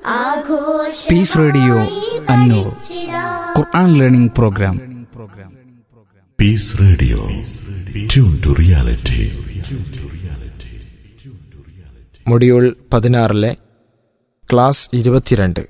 Piece radio Annur Quran learning programme. Piece radio, tune to reality. Module 16 class 22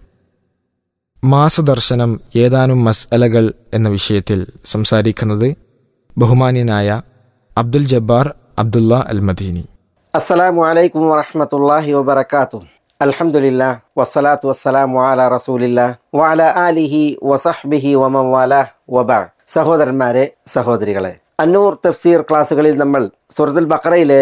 മാസദർശനം ഏതാനും മസ്അലകൾ എന്ന വിഷയത്തിൽ സംസാരിക്കുന്നത് ബഹുമാന്യനായ അബ്ദുൽ ജബ്ബാർ അബ്ദുള്ള അൽ മദീനി. അസ്സലാമു അലൈക്കും വറഹ്മത്തുള്ളാഹി വബറകാതുഹു. അൽഹംദുലില്ലാഹ് വസ്സലാത്തു വസ്സലാമു അലാ റസൂലില്ലാഹ് വഅലാ ആലിഹി വസഹ്ബിഹി വമൻ വാലാഹ് വബഅദ്. സഹോദരന്മാരെ, സഹോദരികളെ, അന്നൂർ തഫ്സീർ ക്ലാസ്സുകളിൽ നമ്മൾ സൂറത്തുൽ ബഖറയിലെ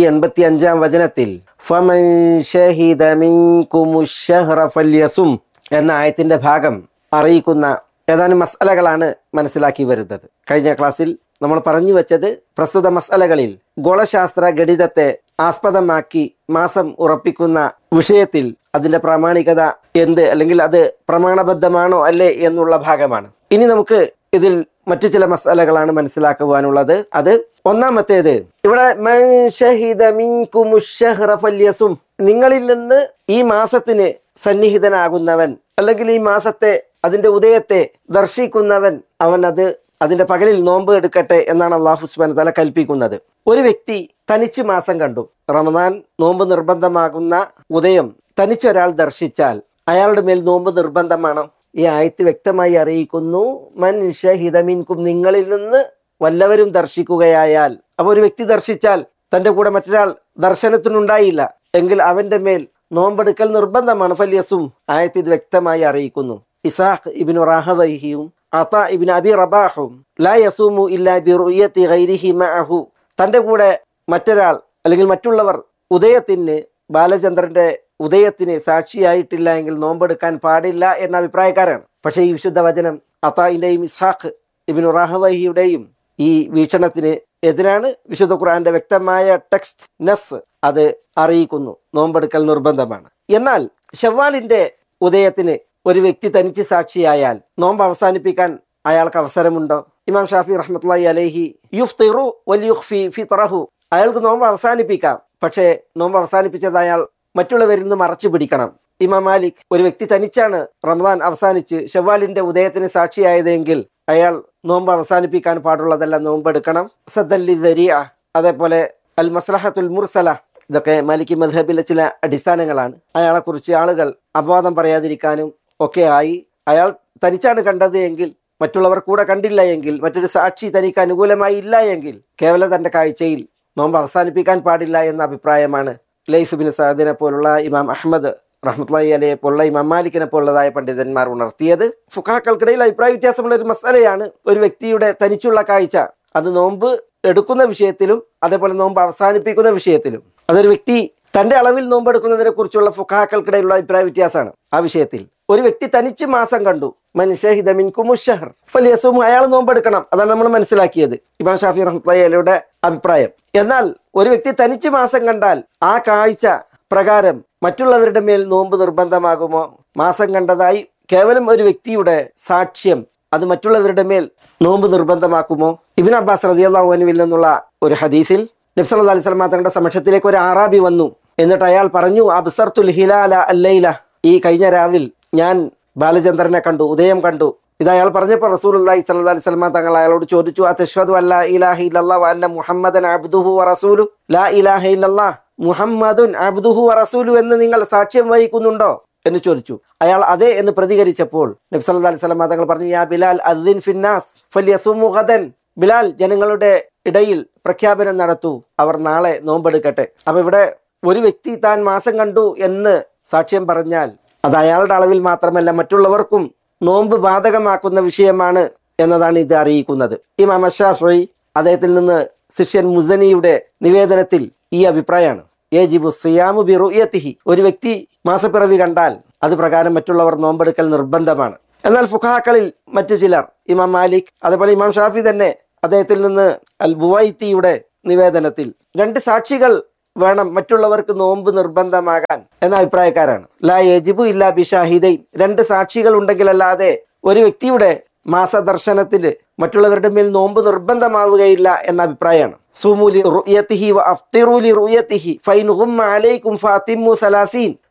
185 വചനത്തിൽ ഫമൻ ശഹിദ മിൻകുമുശ് ശഹ്റ ഫല്യസും എന്ന ആയത്തിന്റെ ഭാഗം അറിയിക്കുന്ന ഏതാനും മസ്അലകളാണ് മനസ്സിലാക്കി വരുന്നത്. കഴിഞ്ഞ ക്ലാസ്സിൽ നമ്മൾ പറഞ്ഞു വെച്ചത് പ്രസ്തുത മസ്അലകളിൽ ഗോളശാസ്ത്ര ഗണിതത്തെ ആസ്പദമാക്കി മാസം ഉറപ്പിക്കുന്ന വിഷയത്തിൽ അതിന്റെ പ്രാമാണികത എന്ത്, അല്ലെങ്കിൽ അത് പ്രമാണബദ്ധമാണോ അല്ലേ എന്നുള്ള ഭാഗമാണ്. ഇനി നമുക്ക് ഇതിൽ മറ്റു ചില മസ്അലകളാണ് മനസ്സിലാക്കുവാനുള്ളത്. അത് ഒന്നാമത്തേത്, ഇവിടെ മൻ ശഹിദ മിൻകുമുശ് ശഹ്റ ഫല്യസും, നിങ്ങളിൽ നിന്ന് ഈ മാസത്തിന് സന്നിഹിതനാകുന്നവൻ അല്ലെങ്കിൽ ഈ മാസത്തെ അതിന്റെ ഉദയത്തെ ദർശിക്കുന്നവൻ അവൻ അതിന്റെ പകലിൽ നോമ്പ് എടുക്കട്ടെ എന്നാണ് അല്ലാഹു സുബ്ഹാനഹു വ തആല കൽപ്പിക്കുന്നത്. ഒരു വ്യക്തി തനിച്ച് മാസം കണ്ടു, റമദാൻ നോമ്പ് നിർബന്ധമാകുന്ന ഉദയം തനിച്ചൊരാൾ ദർശിച്ചാൽ അയാളുടെ മേൽ നോമ്പ് നിർബന്ധമാണോ? ഈ ആയത്ത് വ്യക്തമായി അറിയിക്കുന്നു, മൻ ശഹിദ മിൻകും, നിങ്ങളിൽ നിന്ന് വല്ലവരും ദർശിക്കുകയായാൽ. അപ്പൊ ഒരു വ്യക്തി ദർശിച്ചാൽ തന്റെ കൂടെ മറ്റൊരാൾ ദർശനത്തിനുണ്ടായില്ല എങ്കിൽ അവന്റെ മേൽ നോമ്പെടുക്കൽ നിർബന്ധമാണ്. ഫല്യസും, ആയത്ത് ഇത് വ്യക്തമായി അറിയിക്കുന്നു. ഇസാഖ് ഇബ്നു റാഹവൈഹിയും അതാ ഇബ്നു അബി റബാഹും ലാ യസൂമു ഇല്ലാ ബിറുയത്തി ഗൈരിഹി മഅഹു, തന്റെ കൂടെ മറ്റൊരാൾ അല്ലെങ്കിൽ മറ്റുള്ളവർ ഉദയത്തിന്, ബാലചന്ദ്രന്റെ ഉദയത്തിന് സാക്ഷിയായിട്ടില്ല എങ്കിൽ നോമ്പെടുക്കാൻ പാടില്ല എന്ന അഭിപ്രായക്കാരാണ്. പക്ഷേ ഈ വിശുദ്ധ വചനം അതാഇന്റെയും ഇസ്ഹാഖ് ഇബ്നു റാഹവൈഹിയുടെയും ഈ വീക്ഷണത്തിന് എതിരാണ്. വിശുദ്ധ ഖുർആന്റെ വ്യക്തമായ ടെക്സ്റ്റ് നസ് അത് അറിയിക്കുന്നു, നോമ്പെടുക്കൽ നിർബന്ധമാണ്. എന്നാൽ ശവ്വാലിന്റെ ഉദയത്തിന് ഒരു വ്യക്തി തനിച്ച് സാക്ഷിയായാൽ നോമ്പ് അവസാനിപ്പിക്കാൻ അയാൾക്ക് അവസരമുണ്ടോ? ഇമാം ഷാഫി റഹ്മത്തുള്ളാഹി അലൈഹി യുഫ്തിറു വൽയുഖ്ഫി ഫിത്രഹു, അയാൾക്ക് നോമ്പ് അവസാനിപ്പിക്കാം, പക്ഷേ നോമ്പ് അവസാനിപ്പിച്ചത് അയാൾ മറ്റുള്ളവരിൽ നിന്ന് മറച്ചു പിടിക്കണം. ഇമാം മാലിക്, ഒരു വ്യക്തി തനിച്ചാണ് റമദാൻ അവസാനിച്ച് ശവ്വാലിന്റെ ഉദയത്തിന് സാക്ഷിയായതെങ്കിൽ അയാൾ നോമ്പ് അവസാനിപ്പിക്കാൻ പാടുള്ളതല്ല, നോമ്പെടുക്കണം. സദ്ദല്ലി ദരിയ, അതേപോലെ അൽ മസ്ലഹത്തുൽ മുർസല, ഇതൊക്കെ മാലിക്കി മദ്ഹബിലെ ചില അടിസ്ഥാനങ്ങളാണ്. അയാളെക്കുറിച്ച് ആളുകൾ അപവാദം പറയാതിരിക്കാനും ഒക്കെ ആയി. അയാൾ തനിച്ചാണ് കണ്ടത് എങ്കിൽ, മറ്റുള്ളവർ കൂടെ കണ്ടില്ല എങ്കിൽ, മറ്റൊരു സാക്ഷി തനിക്ക് അനുകൂലമായി ഇല്ല എങ്കിൽ കേവലം തന്റെ കാഴ്ചയിൽ നോമ്പ് അവസാനിപ്പിക്കാൻ പാടില്ല എന്ന അഭിപ്രായമാണ് ലൈസ് ബിൻ സഅദിനെ പോലുള്ള, ഇമാം അഹ്മദ് റഹ്മത്തുള്ളാഹി അലൈഹി പോലുള്ള, ഇമാം മാലിക്കിനെ പോലുള്ളതായ പണ്ഡിതന്മാർ ഉണർത്തിയത്. ഫുഖഹാക്കൾക്കിടയിൽ അഭിപ്രായ വ്യത്യാസമുള്ള ഒരു മസലയാണ് ഒരു വ്യക്തിയുടെ തനിച്ചുള്ള കാഴ്ച. അത് നോമ്പ് എടുക്കുന്ന വിഷയത്തിലും അതേപോലെ നോമ്പ് അവസാനിപ്പിക്കുന്ന വിഷയത്തിലും. അതൊരു വ്യക്തി തന്റെ അളവിൽ നോമ്പെടുക്കുന്നതിനെ കുറിച്ചുള്ള ഫുഖഹാക്കൾക്കിടയിലുള്ള അഭിപ്രായ വ്യത്യാസമാണ് ആ വിഷയത്തിൽ. ഒരു വ്യക്തി തനിച്ച് മാസം കണ്ടു, മൻ ശഹിദ മിൻകുമുശ് ശഹ്ർ ഫല്യസും, അയാൾ നോമ്പെടുക്കണം. അതാണ് നമ്മൾ മനസ്സിലാക്കിയത്, ഇമാം ഷാഫി റഹ്മത്തുള്ളാഹി അലൈഹിയുടെ അഭിപ്രായം. എന്നാൽ ഒരു വ്യക്തി തനിച്ച് മാസം കണ്ടാൽ ആ കാഴ്ച പ്രകാരം മറ്റുള്ളവരുടെ മേൽ നോമ്പ് നിർബന്ധമാകുമോ? മാസം കണ്ടതായി കേവലം ഒരു വ്യക്തിയുടെ സാക്ഷ്യം അത് മറ്റുള്ളവരുടെ മേൽ നോമ്പ് നിർബന്ധമാക്കുമോ? ഇബ്നു അബ്ബാസ് റളിയല്ലാഹു അൻഹുവിൽ നിന്നുള്ള ഒരു ഹദീസിൽ നബി സല്ലല്ലാഹു അലൈഹി വസല്ലം തങ്ങളുടെ സമക്ഷത്തിലേക്ക് ഒരു അറാബി വന്നു. എന്നിട്ട് അയാൾ പറഞ്ഞു, അബ്സർത്തുൽ ഹിലാല അല്ലൈല, ഈ കഴിഞ്ഞ രാവിൽ ഞാൻ ബാലചന്ദ്രനെ കണ്ടു, ഉദയം കണ്ടു. ഇത് അയാൾ പറഞ്ഞപ്പോൾ റസൂലുള്ളാഹി സ്വല്ലല്ലാഹു അലൈഹി വസല്ലം തങ്ങൾ അയാളോട് ചോദിച്ചു, അത്അശ്ഹദു അല്ലാ ഇലാഹ ഇല്ലല്ലാഹ് വ അന്ന മുഹമ്മദൻ അബ്ദുഹു വ റസൂലു, ലാ ഇലാഹ ഇല്ലല്ലാഹ് മുഹമ്മദുൻ അബ്ദുഹു വ റസൂലു എന്ന് നിങ്ങൾ സാക്ഷ്യം വഹിക്കുന്നുണ്ടോ എന്ന് ചോദിച്ചു. അയാൾ അതെ എന്ന് പ്രതികരിച്ചപ്പോൾ നബി സല്ലല്ലാഹു അലൈഹി വസല്ലം തങ്ങൾ പറഞ്ഞു, യാ ബിലാൽ അദ്ദിൻ ഫിന്നാസ് ഫല്യസുമു ഗദൻ, ബിലാൽ ജനങ്ങളുടെ ഇടയിൽ പ്രഖ്യാപനം നടത്തൂ, അവർ നാളെ നോമ്പെടുക്കട്ടെ. അപ്പൊ ഇവിടെ ഒരു വ്യക്തി താൻ മാസം കണ്ടു എന്ന് സാക്ഷ്യം പറഞ്ഞാൽ അത് അയാളുടെ അളവിൽ മാത്രമല്ല മറ്റുള്ളവർക്കും നോമ്പ് ബാധകമാക്കുന്ന വിഷയമാണ് എന്നതാണ് ഇത് അറിയിക്കുന്നത്. ഇമാം അശ്ശാഫിഈ അദ്ദേഹത്തിൽ നിന്ന് ശിഷ്യൻ മുസനിയുടെ നിവേദനത്തിൽ ഈ അഭിപ്രായമാണ്, യജിബു സിയാമു ബിറുയതിഹി, ഒരു വ്യക്തി മാസപ്പിറവി കണ്ടാൽ അത് പ്രകാരം മറ്റുള്ളവർ നോമ്പെടുക്കൽ നിർബന്ധമാണ്. എന്നാൽ ഫുഖഹാക്കളിൽ മറ്റു ചിലർ, ഇമാം മാലിക് അതേപോലെ ഇമാം ഷാഫി തന്നെ അദ്ദേഹത്തിൽ നിന്ന് അൽ ബുവൈത്തിയുടെ നിവേദനത്തിൽ 2 സാക്ഷികൾ വേണം മറ്റുള്ളവർക്ക് നോമ്പ് നിർബന്ധമാകാൻ എന്ന അഭിപ്രായക്കാരാണ്. ലാ യജിബു ഇല്ലാ ബിഷാഹിദൈൻ, 2 സാക്ഷികൾ ഉണ്ടെങ്കിലല്ലാതെ ഒരു വ്യക്തിയുടെ മാസദർശനത്തിൽ മറ്റുള്ളവരുടെ മേൽ നോമ്പ് നിർബന്ധമാവുകയില്ല എന്ന അഭിപ്രായമാണ്. സൂമു ലി റുയതിഹി വ അഫ്തിറു ലി റുയതിഹി ഫൈൻ ഗുമ്മ അലൈക്കും ഫാത്തിമു 30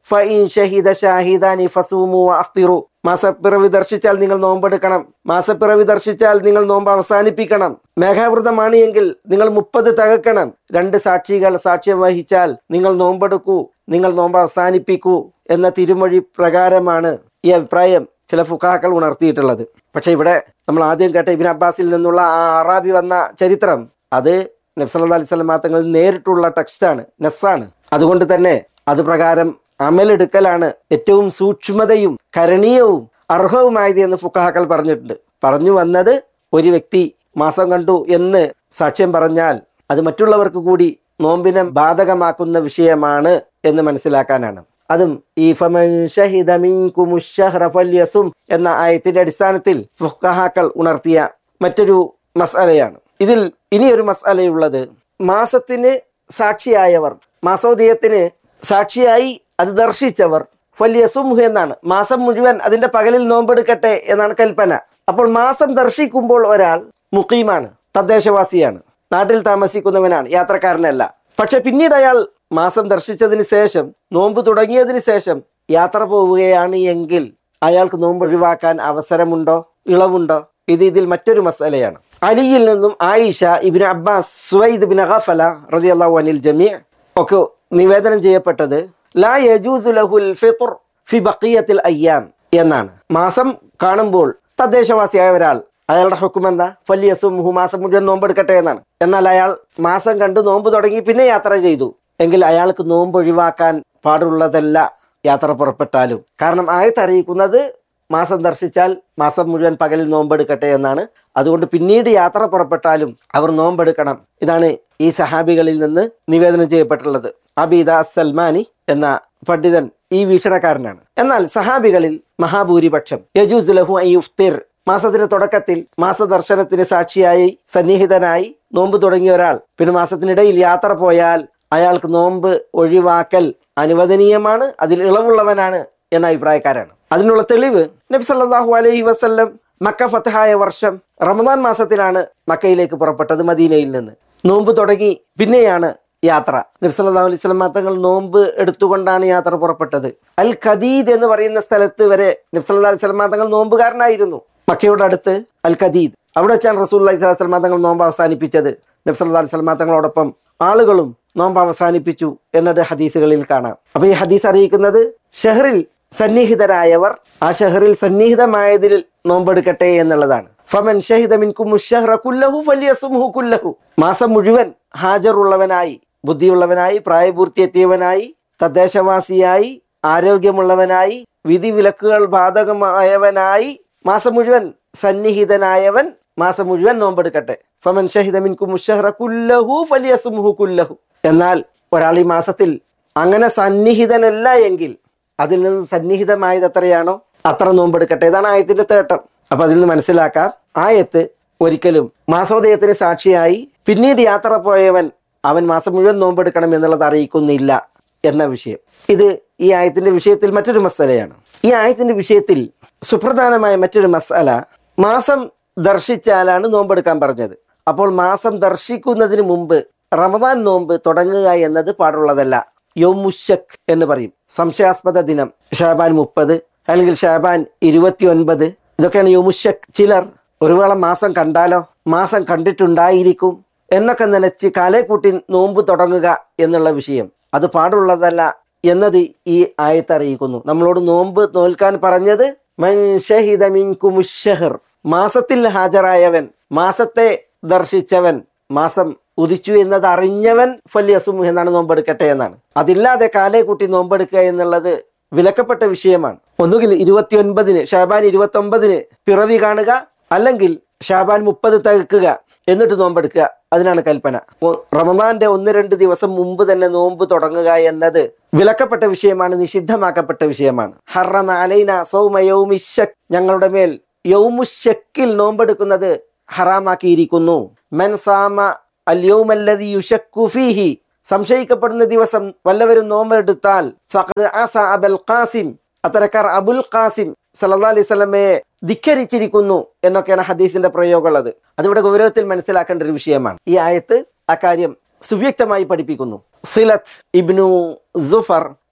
ഫഇൻ ഷഹിദ ഷാഹിദാനി ഫസൂമു വഅഫ്തിറു. മാസപ്പിറവി ദർശിച്ചാൽ നിങ്ങൾ നോമ്പെടുക്കണം. മാസപ്പിറവി ദർശിച്ചാൽ നിങ്ങൾ നോമ്പ് അവസാനിപ്പിക്കണം. മേഘാവൃതമാണ് എങ്കിൽ നിങ്ങൾ 30 തികക്കണം. 2 സാക്ഷികൾ സാക്ഷ്യം വഹിച്ചാൽ നിങ്ങൾ നോമ്പെടുക്കൂ, നിങ്ങൾ നോമ്പ് അവസാനിപ്പിക്കൂ എന്ന തിരുമൊഴി പ്രകാരമാണ് ഈ അഭിപ്രായം ചില ഫുഖാക്കൾ ഉണർത്തിയിട്ടുള്ളത്. പക്ഷെ ഇവിടെ നമ്മൾ ആദ്യം കേട്ട ഇബ്നു അബ്ബാസിൽ നിന്നുള്ള ആ അറാബി വന്ന ചരിത്രം അത് നബി സല്ലല്ലാഹു അലൈഹി വസല്ലം തങ്ങളിൽ നേരിട്ടുള്ള ടെക്സ്റ്റാണ്, നസ്സാണ്. അതുകൊണ്ട് തന്നെ അത് പ്രകാരം അമലെടുക്കലാണ് ഏറ്റവും സൂക്ഷ്മതയും കരണീയവും അർഹവുമായത് എന്ന് ഫുഖാക്കൾ പറഞ്ഞിട്ടുണ്ട്. പറഞ്ഞു വന്നത് ഒരു വ്യക്തി മാസം കണ്ടു എന്ന് സാക്ഷ്യം പറഞ്ഞാൽ അത് മറ്റുള്ളവർക്ക് കൂടി നോമ്പിനെ ബാധകമാക്കുന്ന വിഷയമാണ് എന്ന് മനസ്സിലാക്കാനാണ്. അതും ഈ ഫമൻ ഷഹിദ മിൻകുമുശ് ശഹ്റ ഫല്യസും എന്ന ആയത്തിന്റെ അടിസ്ഥാനത്തിൽ ഫുഖഹാക്കൾ ഉണർത്തിയ മറ്റൊരു മസ്അലയാണ്. ഇതിൽ ഇനിയൊരു മസ്അലയുള്ളത്, മാസത്തിന് സാക്ഷിയായവർ, മാസോദയത്തിന് സാക്ഷിയായി അത് ദർശിച്ചവർ ഫല്യസുംഹു എന്നാണ്. മാസം മുഴുവൻ അതിന്റെ പകലിൽ നോമ്പെടുക്കട്ടെ എന്നാണ് കൽപ്പന. അപ്പോൾ മാസം ദർശിക്കുമ്പോൾ ഒരാൾ മുഖീമാണ്, തദ്ദേശവാസിയാണ്, നാട്ടിൽ താമസിക്കുന്നവനാണ്, യാത്രക്കാരനല്ല. പക്ഷെ പിന്നീട് അയാൾ മാസം ദർശിച്ചതിന് ശേഷം, നോമ്പ് തുടങ്ങിയതിന് ശേഷം യാത്ര പോവുകയാണ് എങ്കിൽ അയാൾക്ക് നോമ്പ് ഒഴിവാക്കാൻ അവസരമുണ്ടോ, ഇളവുണ്ടോ? ഇതിൽ മറ്റൊരു മസലയാണ്. അലിയിൽ നിന്നും Ayisha, Ibn Abbas, Suwaid bin ഗഫല റളിയല്ലാഹു അനിൽ ജമീഅ് ഒക്കെ നിവേദനം ചെയ്യപ്പെട്ടത് ലാ യജൂസു ലഹുൽ ഫിത്ർ ഫി ബഖിയത്തിൽ അയ്യാം എന്നാണ്. മാസം കാണുമ്പോൾ തദ്ദേശവാസിയായ ഒരാൾ, അയാളുടെ ഹുക്കം എന്താ? ഫല്യസുംഹു, മാസം മുഴുവൻ നോമ്പെടുക്കട്ടെ എന്നാണ്. എന്നാൽ അയാൾ മാസം കണ്ട് നോമ്പ് തുടങ്ങി പിന്നെ യാത്ര ചെയ്തു എങ്കിൽ അയാൾക്ക് നോമ്പ് ഒഴിവാക്കാൻ പാടുള്ളതല്ല യാത്ര പുറപ്പെട്ടാലും. കാരണം ആയത്ത് അറിയിക്കുന്നത് മാസം ദർശിച്ചാൽ മാസം മുഴുവൻ പകലിൽ നോമ്പെടുക്കട്ടെ എന്നാണ്. അതുകൊണ്ട് പിന്നീട് യാത്ര പുറപ്പെട്ടാലും അവർ നോമ്പെടുക്കണം. ഇതാണ് ഈ സഹാബികളിൽ നിന്ന് നിവേദനം ചെയ്യപ്പെട്ടുള്ളത്. അബീദ സൽമാനി എന്ന പണ്ഡിതൻ ഈ വീക്ഷണക്കാരനാണ്. എന്നാൽ സഹാബികളിൽ മഹാഭൂരിപക്ഷം യജൂസു ലഹു അൻ യുഫ്തിർ, മാസത്തിന്റെ തുടക്കത്തിൽ മാസദർശനത്തിന് സാക്ഷിയായി സന്നിഹിതനായി നോമ്പ് തുടങ്ങിയ ഒരാൾ പിന്നെ മാസത്തിനിടയിൽ യാത്ര പോയാൽ അയാൾക്ക് നോമ്പ് ഒഴിവാക്കൽ അനുവദനീയമാണ്, അതിൽ ഇളവുള്ളവനാണ് എന്ന അഭിപ്രായക്കാരാണ്. അതിനുള്ള തെളിവ് നബി സല്ലല്ലാഹു അലൈഹി വസല്ലം മക്ക ഫതഹായ വർഷം റമദാൻ മാസത്തിലാണ് മക്കയിലേക്ക് പുറപ്പെട്ടത്. മദീനയിൽ നിന്ന് നോമ്പ് തുടങ്ങി പിന്നെയാണ് യാത്ര. നബി സല്ലല്ലാഹു അലൈഹി വസല്ലം തങ്ങൾ നോമ്പ് എടുത്തുകൊണ്ടാണ് യാത്ര പുറപ്പെട്ടത്. അൽ ഖദീദ് എന്ന് പറയുന്ന സ്ഥലത്ത് വരെ നബി സല്ലല്ലാഹു അലൈഹി വസല്ലം തങ്ങൾ നോമ്പുകാരനായിരുന്നു. മക്കയുടെ അടുത്ത് അൽ ഖദീദ്, അവിടെ വെച്ചാണ് റസൂലുള്ളാഹി സ്വല്ലല്ലാഹു അലൈഹി വസല്ലം തങ്ങൾ നോമ്പ് അവസാനിപ്പിച്ചത്. നബി സല്ലല്ലാഹു അലൈഹി വസല്ലം തങ്ങളോടൊപ്പം ആളുകളും നോമ്പ് അവസാനിപ്പിച്ചു എന്നത് ഹദീസുകളിൽ കാണാം. അപ്പൊ ഈ ഹദീസ് അറിയിക്കുന്നത് ഷഹറിൽ സന്നിഹിതരായവർ ആ ഷഹറിൽ സന്നിഹിതമായതിൽ നോമ്പെടുക്കട്ടെ എന്നുള്ളതാണ്. ഫമൻ ഷഹിദ മിൻകുമുശ് ശഹ്റ കുല്ലഹു ഫല്യസുംഹു കുല്ലഹു, മാസം മുഴുവൻ ഹാജറുള്ളവനായി, ബുദ്ധിയുള്ളവനായി, പ്രായപൂർത്തിയെത്തിയവനായി, തദ്ദേശവാസിയായി, ആരോഗ്യമുള്ളവനായി, വിധിവിലക്കുകൾ ബാധകമായവനായി, മാസം മുഴുവൻ സന്നിഹിതനായവൻ മാസം മുഴുവൻ നോമ്പെടുക്കട്ടെ. ഫമൻ ഷഹിദ മിൻകുമുശ് ശഹ്റ കുല്ലഹു ഫല്യസുംഹു കുല്ലഹു. എന്നാൽ ഒരാൾ ഈ മാസത്തിൽ അങ്ങനെ സന്നിഹിതനല്ല എങ്കിൽ അതിൽ നിന്ന് സന്നിഹിതമായത് എത്രയാണോ അത്ര നോമ്പെടുക്കട്ടെ. ഇതാണ് ആയത്തിന്റെ തേട്ടം. അപ്പൊ അതിൽ നിന്ന് മനസ്സിലാക്കാം, ആയത്ത് ഒരിക്കലും മാസോദയത്തിന് സാക്ഷിയായി പിന്നീട് യാത്ര പോയവൻ അവൻ മാസം മുഴുവൻ നോമ്പെടുക്കണം എന്നുള്ളത് അറിയിക്കുന്നില്ല എന്ന വിഷയം. ഇത് ഈ ആയത്തിന്റെ വിഷയത്തിൽ മറ്റൊരു മസലയാണ്. ഈ ആയത്തിന്റെ വിഷയത്തിൽ സുപ്രധാനമായ മറ്റൊരു മസല, മാസം ദർശിച്ചാലാണ് നോമ്പെടുക്കാൻ പറഞ്ഞത്. അപ്പോൾ മാസം ദർശിക്കുന്നതിന് മുമ്പ് റമദാൻ നോമ്പ് തുടങ്ങുക എന്നത് പാടുള്ളതല്ല. യൗമുശക്ക് എന്ന് പറയും, സംശയാസ്പദ ദിനം. ഷാബാൻ 30 അല്ലെങ്കിൽ ഷാബാൻ 29, ഇതൊക്കെയാണ് യൗമുശക്ക്. ചിലർ ഒരു വേള മാസം കണ്ടാലോ, മാസം കണ്ടിട്ടുണ്ടായിരിക്കും എന്നൊക്കെ നനച്ച് കാലേ കൂട്ടി നോമ്പ് തുടങ്ങുക എന്നുള്ള വിഷയം അത് പാടുള്ളതല്ല എന്നത് ഈ ആയത്ത് അറിയിക്കുന്നു. നമ്മളോട് നോമ്പ് നോൽക്കാൻ പറഞ്ഞത് മൻ ഷഹിദ മിൻകുമുശ് ശഹ്ർ, മാസത്തിൽ ഹാജരായവൻ, മാസത്തെ ദർശിച്ചവൻ, മാസം ഉദിച്ചു എന്നത് അറിഞ്ഞവൻ ഫല്യസുംഹു എന്നാണ്, നോമ്പെടുക്കട്ടെ എന്നാണ്. അതില്ലാതെ കാലേ കൂട്ടി നോമ്പെടുക്കുക എന്നുള്ളത് വിലക്കപ്പെട്ട വിഷയമാണ്. ഒന്നുകിൽ 29-ന് ഷാബാൻ 29-ന് പിറവി കാണുക, അല്ലെങ്കിൽ ഷാബാൻ 30 തികക്കുക, എന്നിട്ട് നോമ്പെടുക്കുക. അതിനാണ് കൽപ്പന. റമദാന്റെ 1-2 ദിവസം മുമ്പ് തന്നെ നോമ്പ് തുടങ്ങുക എന്നത് വിലക്കപ്പെട്ട വിഷയമാണ്, നിഷിദ്ധമാക്കപ്പെട്ട വിഷയമാണ്. ഹറമ അലൈന സൗമ യൗമിശക്ക്, ഞങ്ങളുടെ മേൽ യൗമുശക്കിൽ നോമ്പെടുക്കുന്നത് ഹറാമാക്കിയിരിക്കുന്നു. മൻ സാമ അൽ യൗമല്ലദി യുശക്കു ഫീഹി, സംശയിക്കപ്പെടുന്ന ദിവസം വല്ലവരും നോമ്പെടുത്താൽ ഫഖദ് അസ അബുൽ ഖാസിം, അത്തരക്കാർ അബുൽ ഖാസിം സല്ലല്ലാഹു അലൈഹി വസല്ലമയെ ധിക്കരിച്ചിരിക്കുന്നു എന്നൊക്കെയാണ് ഹദീസിന്റെ പ്രയോഗമുള്ളത്. അതിവിടെ ഗൗരവത്തിൽ മനസ്സിലാക്കേണ്ട ഒരു വിഷയമാണ്. ഈ ആയത്ത് അക്കാര്യം സുവ്യക്തമായി പഠിപ്പിക്കുന്നു. സിലത്ത് ഇബ്നു സുഫർ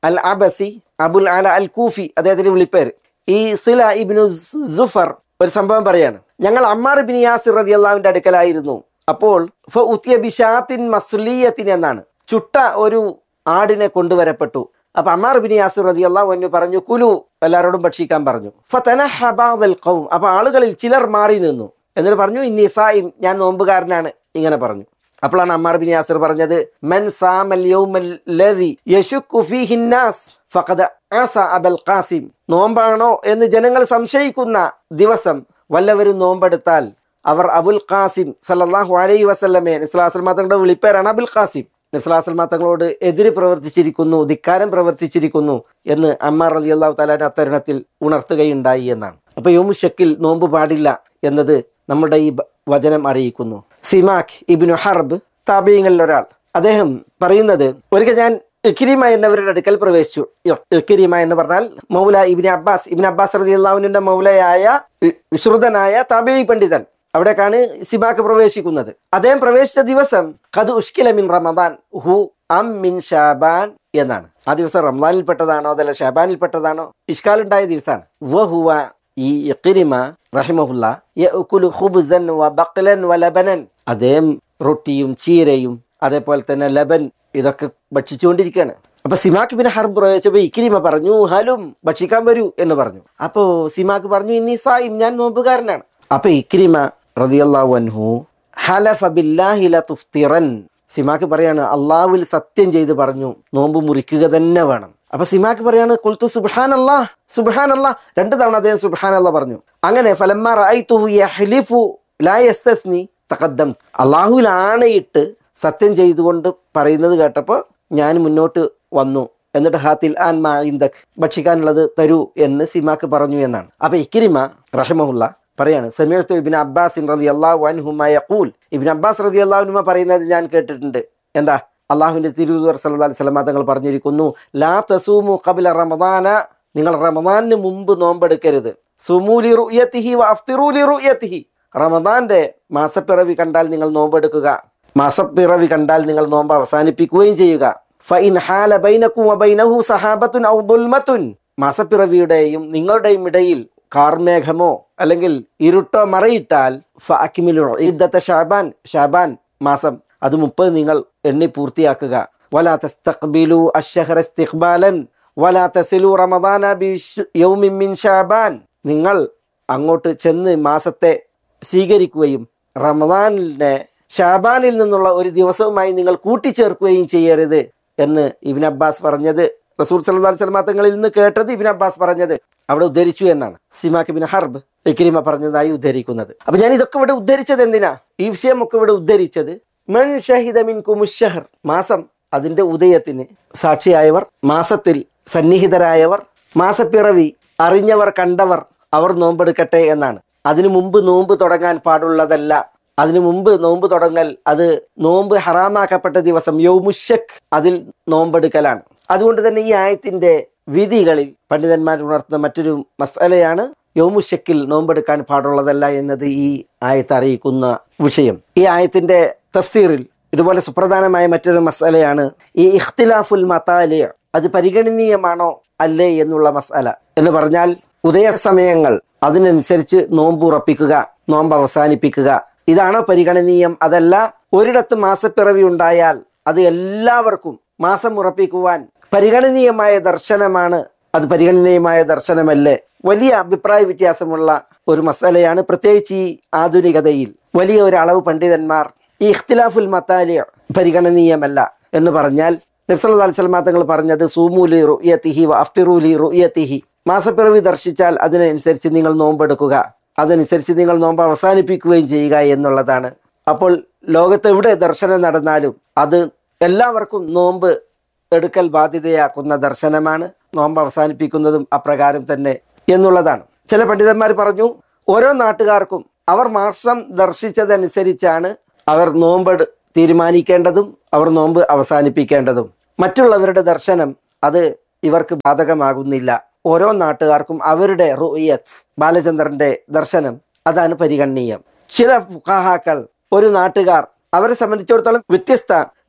അൽ അബസി അബുൽ അല അൽ കൂഫി, അദ്ദേഹത്തിന്റെ വിളിപ്പേര്. ഈ സില ഇബ്നു സുഫർ ഒരു സംഭവം പറയാണ്, ഞങ്ങൾ അമ്മാർ ഇബ്നു യാസിർ റളിയല്ലാഹുവിന്റെ അടുക്കലായിരുന്നു. അപ്പോൾ ഫഉതിയ ബിശാത്തിൻ മസ്ലിയത്തിൻ എന്നാണ്, ചുട്ട ഒരു ആടിനെ കൊണ്ടുവരപ്പെട്ടു. അപ്പൊ അമ്മാർ ഇബ്നു യാസിർ റളിയല്ലാഹു അൻഹു പറഞ്ഞു, കുലു, എല്ലാവരോടും ഭക്ഷിക്കാൻ പറഞ്ഞു. ഫതനഹ ബഅദൽ ഖൗം, അപ്പൊ ആളുകളിൽ ചിലർ മാറി നിന്നു. എന്നിട്ട് പറഞ്ഞു, ഇന്നി സായിം, ഞാൻ നോമ്പുകാരനാണ്, ഇങ്ങനെ പറഞ്ഞു. അപ്പോഴാണ് അമ്മാർ ഇബ്നു യാസിർ പറഞ്ഞത്, മൻ സാമൽ യൗമൽ ലദി യശുക്കു ഫീഹി നാസ് ഫഖദ അസ അബൽ ഖാസിം, നോമ്പാണോ എന്ന് ജനങ്ങൾ സംശയിക്കുന്ന ദിവസം വല്ലവരും നോമ്പെടുത്താൽ അവർ അബുൽ ഖാസിം സല്ലല്ലാഹു അലൈഹി വസല്ലമയെ, നബി സല്ലല്ലാഹു അലൈഹി വസല്ലം തങ്ങളുടെ വിളിപ്പേരാണ് അബുൽ ഖാസിം, നബി സല്ലല്ലാഹു അലൈഹി വസല്ലം തങ്ങളോട് എതിര് പ്രവർത്തിച്ചിരിക്കുന്നു, ധിക്കാരം പ്രവർത്തിച്ചിരിക്കുന്നു എന്ന് അമ്മാർ റളിയല്ലാഹു തആല അത്തരുണത്തിൽ ഉണർത്തുകയുണ്ടായി എന്നാണ്. അപ്പൊ യൗമു ശക്കിൽ നോമ്പ് പാടില്ല എന്നത് നമ്മുടെ ഈ വചനം അറിയിക്കുന്നു. സിമാഖ് ഇബ്നു ഹർബ്, താബീങ്ങളിൽ ഒരാൾ, അദ്ദേഹം പറയുന്നത്, ഒരിക്കൽ ഞാൻ ഇക്രിമ എന്നവരുടെ അടുക്കൽ പ്രവേശിച്ചു. ഇക്രിമ എന്ന് പറഞ്ഞാൽ മൗല ഇബ്നു അബ്ബാസ് റളിയല്ലാഹു അൻഹുവിന്റെ മൗലയായ വിശ്രുതനായ താബീഈ പണ്ഡിതൻ. അവിടേക്കാണ് സിമാക്ക് പ്രവേശിക്കുന്നത്. അദ്ദേഹം പ്രവേശിച്ച ദിവസം ഖദ് ഉഷ്കില മിൻ റമദാൻ ഹു അം മിൻ ഷാബാൻ എന്നാണ്. ആ ദിവസം റമദാനിൽ പെട്ടതാണോ അതല്ല ഷാബാനിൽ പെട്ടതാണോ ഇഷ്കാലുണ്ടായ ദിവസമാണ്. വഹുവ, ഈ ഇക്രിമ റഹിമഹുല്ല, യഅകുലു ഖുബ്സൻ വബഖ്ലൻ വലബനൻ, അദ്ദേഹം റൊട്ടിയും ചീരയും അതേപോലെ തന്നെ ലബൻ ഇതൊക്കെ ഭക്ഷിച്ചുകൊണ്ടിരിക്കുകയാണ്. അപ്പൊ സിമാക്ക് ബിൻ ഹർബ് പ്രവേശിച്ചപ്പോ ഇക്രിമ പറഞ്ഞു, ഹലും, ഭക്ഷിക്കാൻ വരൂ എന്ന് പറഞ്ഞു. അപ്പോ സിമാക്ക് പറഞ്ഞു, ഇന്നി സായിം, ഞാൻ നോമ്പുകാരനാണ്. അപ്പൊ ഇക്രിമ റളിയല്ലാഹു അൻഹു ഹലഫ ബില്ലാഹി ലതുഫ്തിറൻ, സിമാക്ക് പറയാണ്, അള്ളാഹുവിൽ സത്യം ചെയ്ത് പറഞ്ഞു, നോമ്പ് മുറിക്കുക തന്നെ വേണം. അപ്പൊ സിമാക്ക് പറയാണ്, ഖുൽതു സുബ്ഹാനല്ലാഹ് സുബ്ഹാനല്ലാഹ്, 2 തവണ അദ്ദേഹം സുബ്ഹാനല്ലാഹ് പറഞ്ഞു. അങ്ങനെ ഫലമ്മ റഅയ്തുഹു യഹ്ലിഫു ലാ യസ്തസ്നി തഖദ്ദം, അള്ളാഹുവിൽ ആണയിട്ട് സത്യം ചെയ്തുകൊണ്ട് പറയുന്നത് കേട്ടപ്പോൾ ഞാൻ മുന്നോട്ട് വന്നു. എന്നിട്ട് ഹാത്തിൽ ആൻ മാ ഇൻദക്, ഭക്ഷിക്കാനുള്ളത് തരൂ എന്ന് സിമാക്ക് പറഞ്ഞു എന്നാണ്. അപ്പൊ ഇക്രിമ റഹിമഹുല്ല പറയാണ്, സമീഅതു ഇബ്നു അബ്ബാസ് റളിയല്ലാഹു അൻഹുമാ യഖൂൽ, ഇബ്നു അബ്ബാസ് റളിയല്ലാഹു അൻഹു പറയുന്നത് ഞാൻ കേട്ടിട്ടുണ്ട്. എന്താ? അള്ളാഹുവിന്റെ തിരുദൂതർ സല്ലല്ലാഹു അലൈഹി വസല്ലം തങ്ങൾ പറഞ്ഞിരിക്കുന്നു, ലാ തസൂമു ഖബ്ല റമദാന, നിങ്ങൾ റമദാനിന് മുമ്പ് നോമ്പെടുക്കരുത്. സുമൂ ലി റുയതിഹി വഅഫ്തിറൂ ലി റുയതിഹി, റമദാന്റെ മാസപ്പിറവി കണ്ടാൽ നിങ്ങൾ നോമ്പെടുക്കുക, മാസപ്പിറവി കണ്ടാൽ നിങ്ങൾ നോമ്പ് അവസാനിപ്പിക്കുകയും ചെയ്യുക. ഫഇൻ ഹാല ബൈനകും വബൈനഹു സഹാബത്തുൻ ഔ ദുൽമത്തുൻ, മാസപ്പിറവിയുടെയും നിങ്ങളുടെയും ഇടയിൽ കാർമേഘമോ അല്ലെങ്കിൽ ഇരുട്ടോ മറയിട്ടാൽ ഫഅക്മിലു ഇദ്ദത ഷഅബാൻ, ഷഅബാൻ മാസം അത് 30 നിങ്ങൾ എണ്ണി പൂർത്തിയാക്കുക. വലാ തസ്തഖ്ബിലു അശ്ശഹറ ഇസ്തിഖ്ബാലൻ വലാ തസിലു റമദാന ബിയൗമിൻ മിൻ ഷഅബാൻ, നിങ്ങൾ അങ്ങോട്ട് ചെന്ന് മാസത്തെ സ്വീകരിക്കുകയും റമദാനിനെ ഷാബാനിൽ നിന്നുള്ള ഒരു ദിവസവുമായി നിങ്ങൾ കൂട്ടിച്ചേർക്കുകയും ചെയ്യരുത് എന്ന് ഇബ്നു അബ്ബാസ് പറഞ്ഞത്, റസൂൽ സല്ലല്ലാഹു അലൈഹി വസല്ലം തങ്ങളിൽ നിന്ന് കേട്ടത് ഇബ്നു അബ്ബാസ് പറഞ്ഞത് അവിടെ ഉദ്ധരിച്ചു എന്നാണ് സിമാക്ക് ബിൻ ഹർബ് ഇക്രിമ പറഞ്ഞതായി ഉദ്ധരിക്കുന്നത്. അപ്പൊ ഞാൻ ഇതൊക്കെ ഇവിടെ ഉദ്ധരിച്ചത് എന്തിനാ? ഈ വിഷയമൊക്കെ ഇവിടെ ഉദ്ധരിച്ചത് മൻ ഷഹിദ മിൻകുമുശ് ശഹർ, മാസം അതിന്റെ ഉദയത്തിന് സാക്ഷിയായവർ, മാസത്തിൽ സന്നിഹിതരായവർ, മാസപ്പിറവി അറിഞ്ഞവർ കണ്ടവർ അവർ നോമ്പെടുക്കട്ടെ എന്നാണ്. അതിനു മുമ്പ് നോമ്പ് തുടങ്ങാൻ പാടുള്ളതല്ല. അതിനു മുമ്പ് നോമ്പ് തുടങ്ങൽ അത് നോമ്പ് ഹറാമാക്കപ്പെട്ട ദിവസം യൗമുശക്ക് അതിൽ നോമ്പെടുക്കലാണ്. അതുകൊണ്ട് തന്നെ ഈ ആയത്തിന്റെ വിധികളിൽ പണ്ഡിതന്മാർ ഉണർത്തുന്ന മറ്റൊരു മസ്അലയാണ് യൗമുശക്കിൽ നോമ്പെടുക്കാൻ പാടുള്ളതല്ല എന്നത് ഈ ആയത്ത് അറിയിക്കുന്ന വിഷയം. ഈ ആയത്തിന്റെ തഫ്സീറിൽ ഇതുപോലെ സുപ്രധാനമായ മറ്റൊരു മസ്അലയാണ് ഈ ഇഖ്തിലാഫുൽ മതാലി, അത് പരിഗണനീയമാണോ അല്ലേ എന്നുള്ള മസ്അല. എന്ന് പറഞ്ഞാൽ ഉദയസമയങ്ങൾ അതിനനുസരിച്ച് നോമ്പ് ഉറപ്പിക്കുക, നോമ്പ് അവസാനിപ്പിക്കുക, ഇതാണോ പരിഗണനീയം? അതല്ല ഒരിടത്ത് മാസപ്പിറവി ഉണ്ടായാൽ അത് എല്ലാവർക്കും മാസം ഉറപ്പിക്കുവാൻ പരിഗണനീയമായ ദർശനമാണ്, അത് പരിഗണനീയമായ ദർശനമല്ലേ? വലിയ അഭിപ്രായ വ്യത്യാസമുള്ള ഒരു മസലയാണ്. പ്രത്യേകിച്ച് ഈ ആധുനികതയിൽ വലിയ ഒരു അളവ് പണ്ഡിതന്മാർ ഈ ഇഖ്തിലാഫുൽ മതാലി പരിഗണനീയമല്ല എന്ന് പറഞ്ഞാൽ, നബി സല്ലല്ലാഹു അലൈഹി വസല്ലം തങ്ങൾ പറഞ്ഞത് സൂമൂ ലി റുയതിഹി വഅഫ്തിറൂ ലി റുയതിഹി, മാസപ്പിറവി ദർശിച്ചാൽ അതിനനുസരിച്ച് നിങ്ങൾ നോമ്പെടുക്കുക, അതനുസരിച്ച് നിങ്ങൾ നോമ്പ് അവസാനിപ്പിക്കുകയും ചെയ്യുക എന്നുള്ളതാണ്. അപ്പോൾ ലോകത്തെവിടെ ദർശനം നടന്നാലും അത് എല്ലാവർക്കും നോമ്പ് എടുക്കൽ ബാധ്യതയാക്കുന്ന ദർശനമാണ്, നോമ്പ് അവസാനിപ്പിക്കുന്നതും അപ്രകാരം തന്നെ എന്നുള്ളതാണ്. ചില പണ്ഡിതന്മാർ പറഞ്ഞു, ഓരോ നാട്ടുകാർക്കും അവർ മാസം ദർശിച്ചതനുസരിച്ചാണ് അവർ നോമ്പ് തീരുമാനിക്കേണ്ടതും അവർ നോമ്പ് അവസാനിപ്പിക്കേണ്ടതും. മറ്റുള്ളവരുടെ ദർശനം അത് ഇവർക്ക് ബാധകമാകുന്നില്ല. ഓരോ നാട്ടുകാർക്കും അവരുടെ റുയത്ത്, ബാലചന്ദ്രന്റെ ദർശനം അതാണ് പരിഗണനീയം. ചില ഫുഖഹാക്കൾ, ഒരു നാട്ടുകാർ, അവരെ സംബന്ധിച്ചിടത്തോളം വ്യത്യസ്ത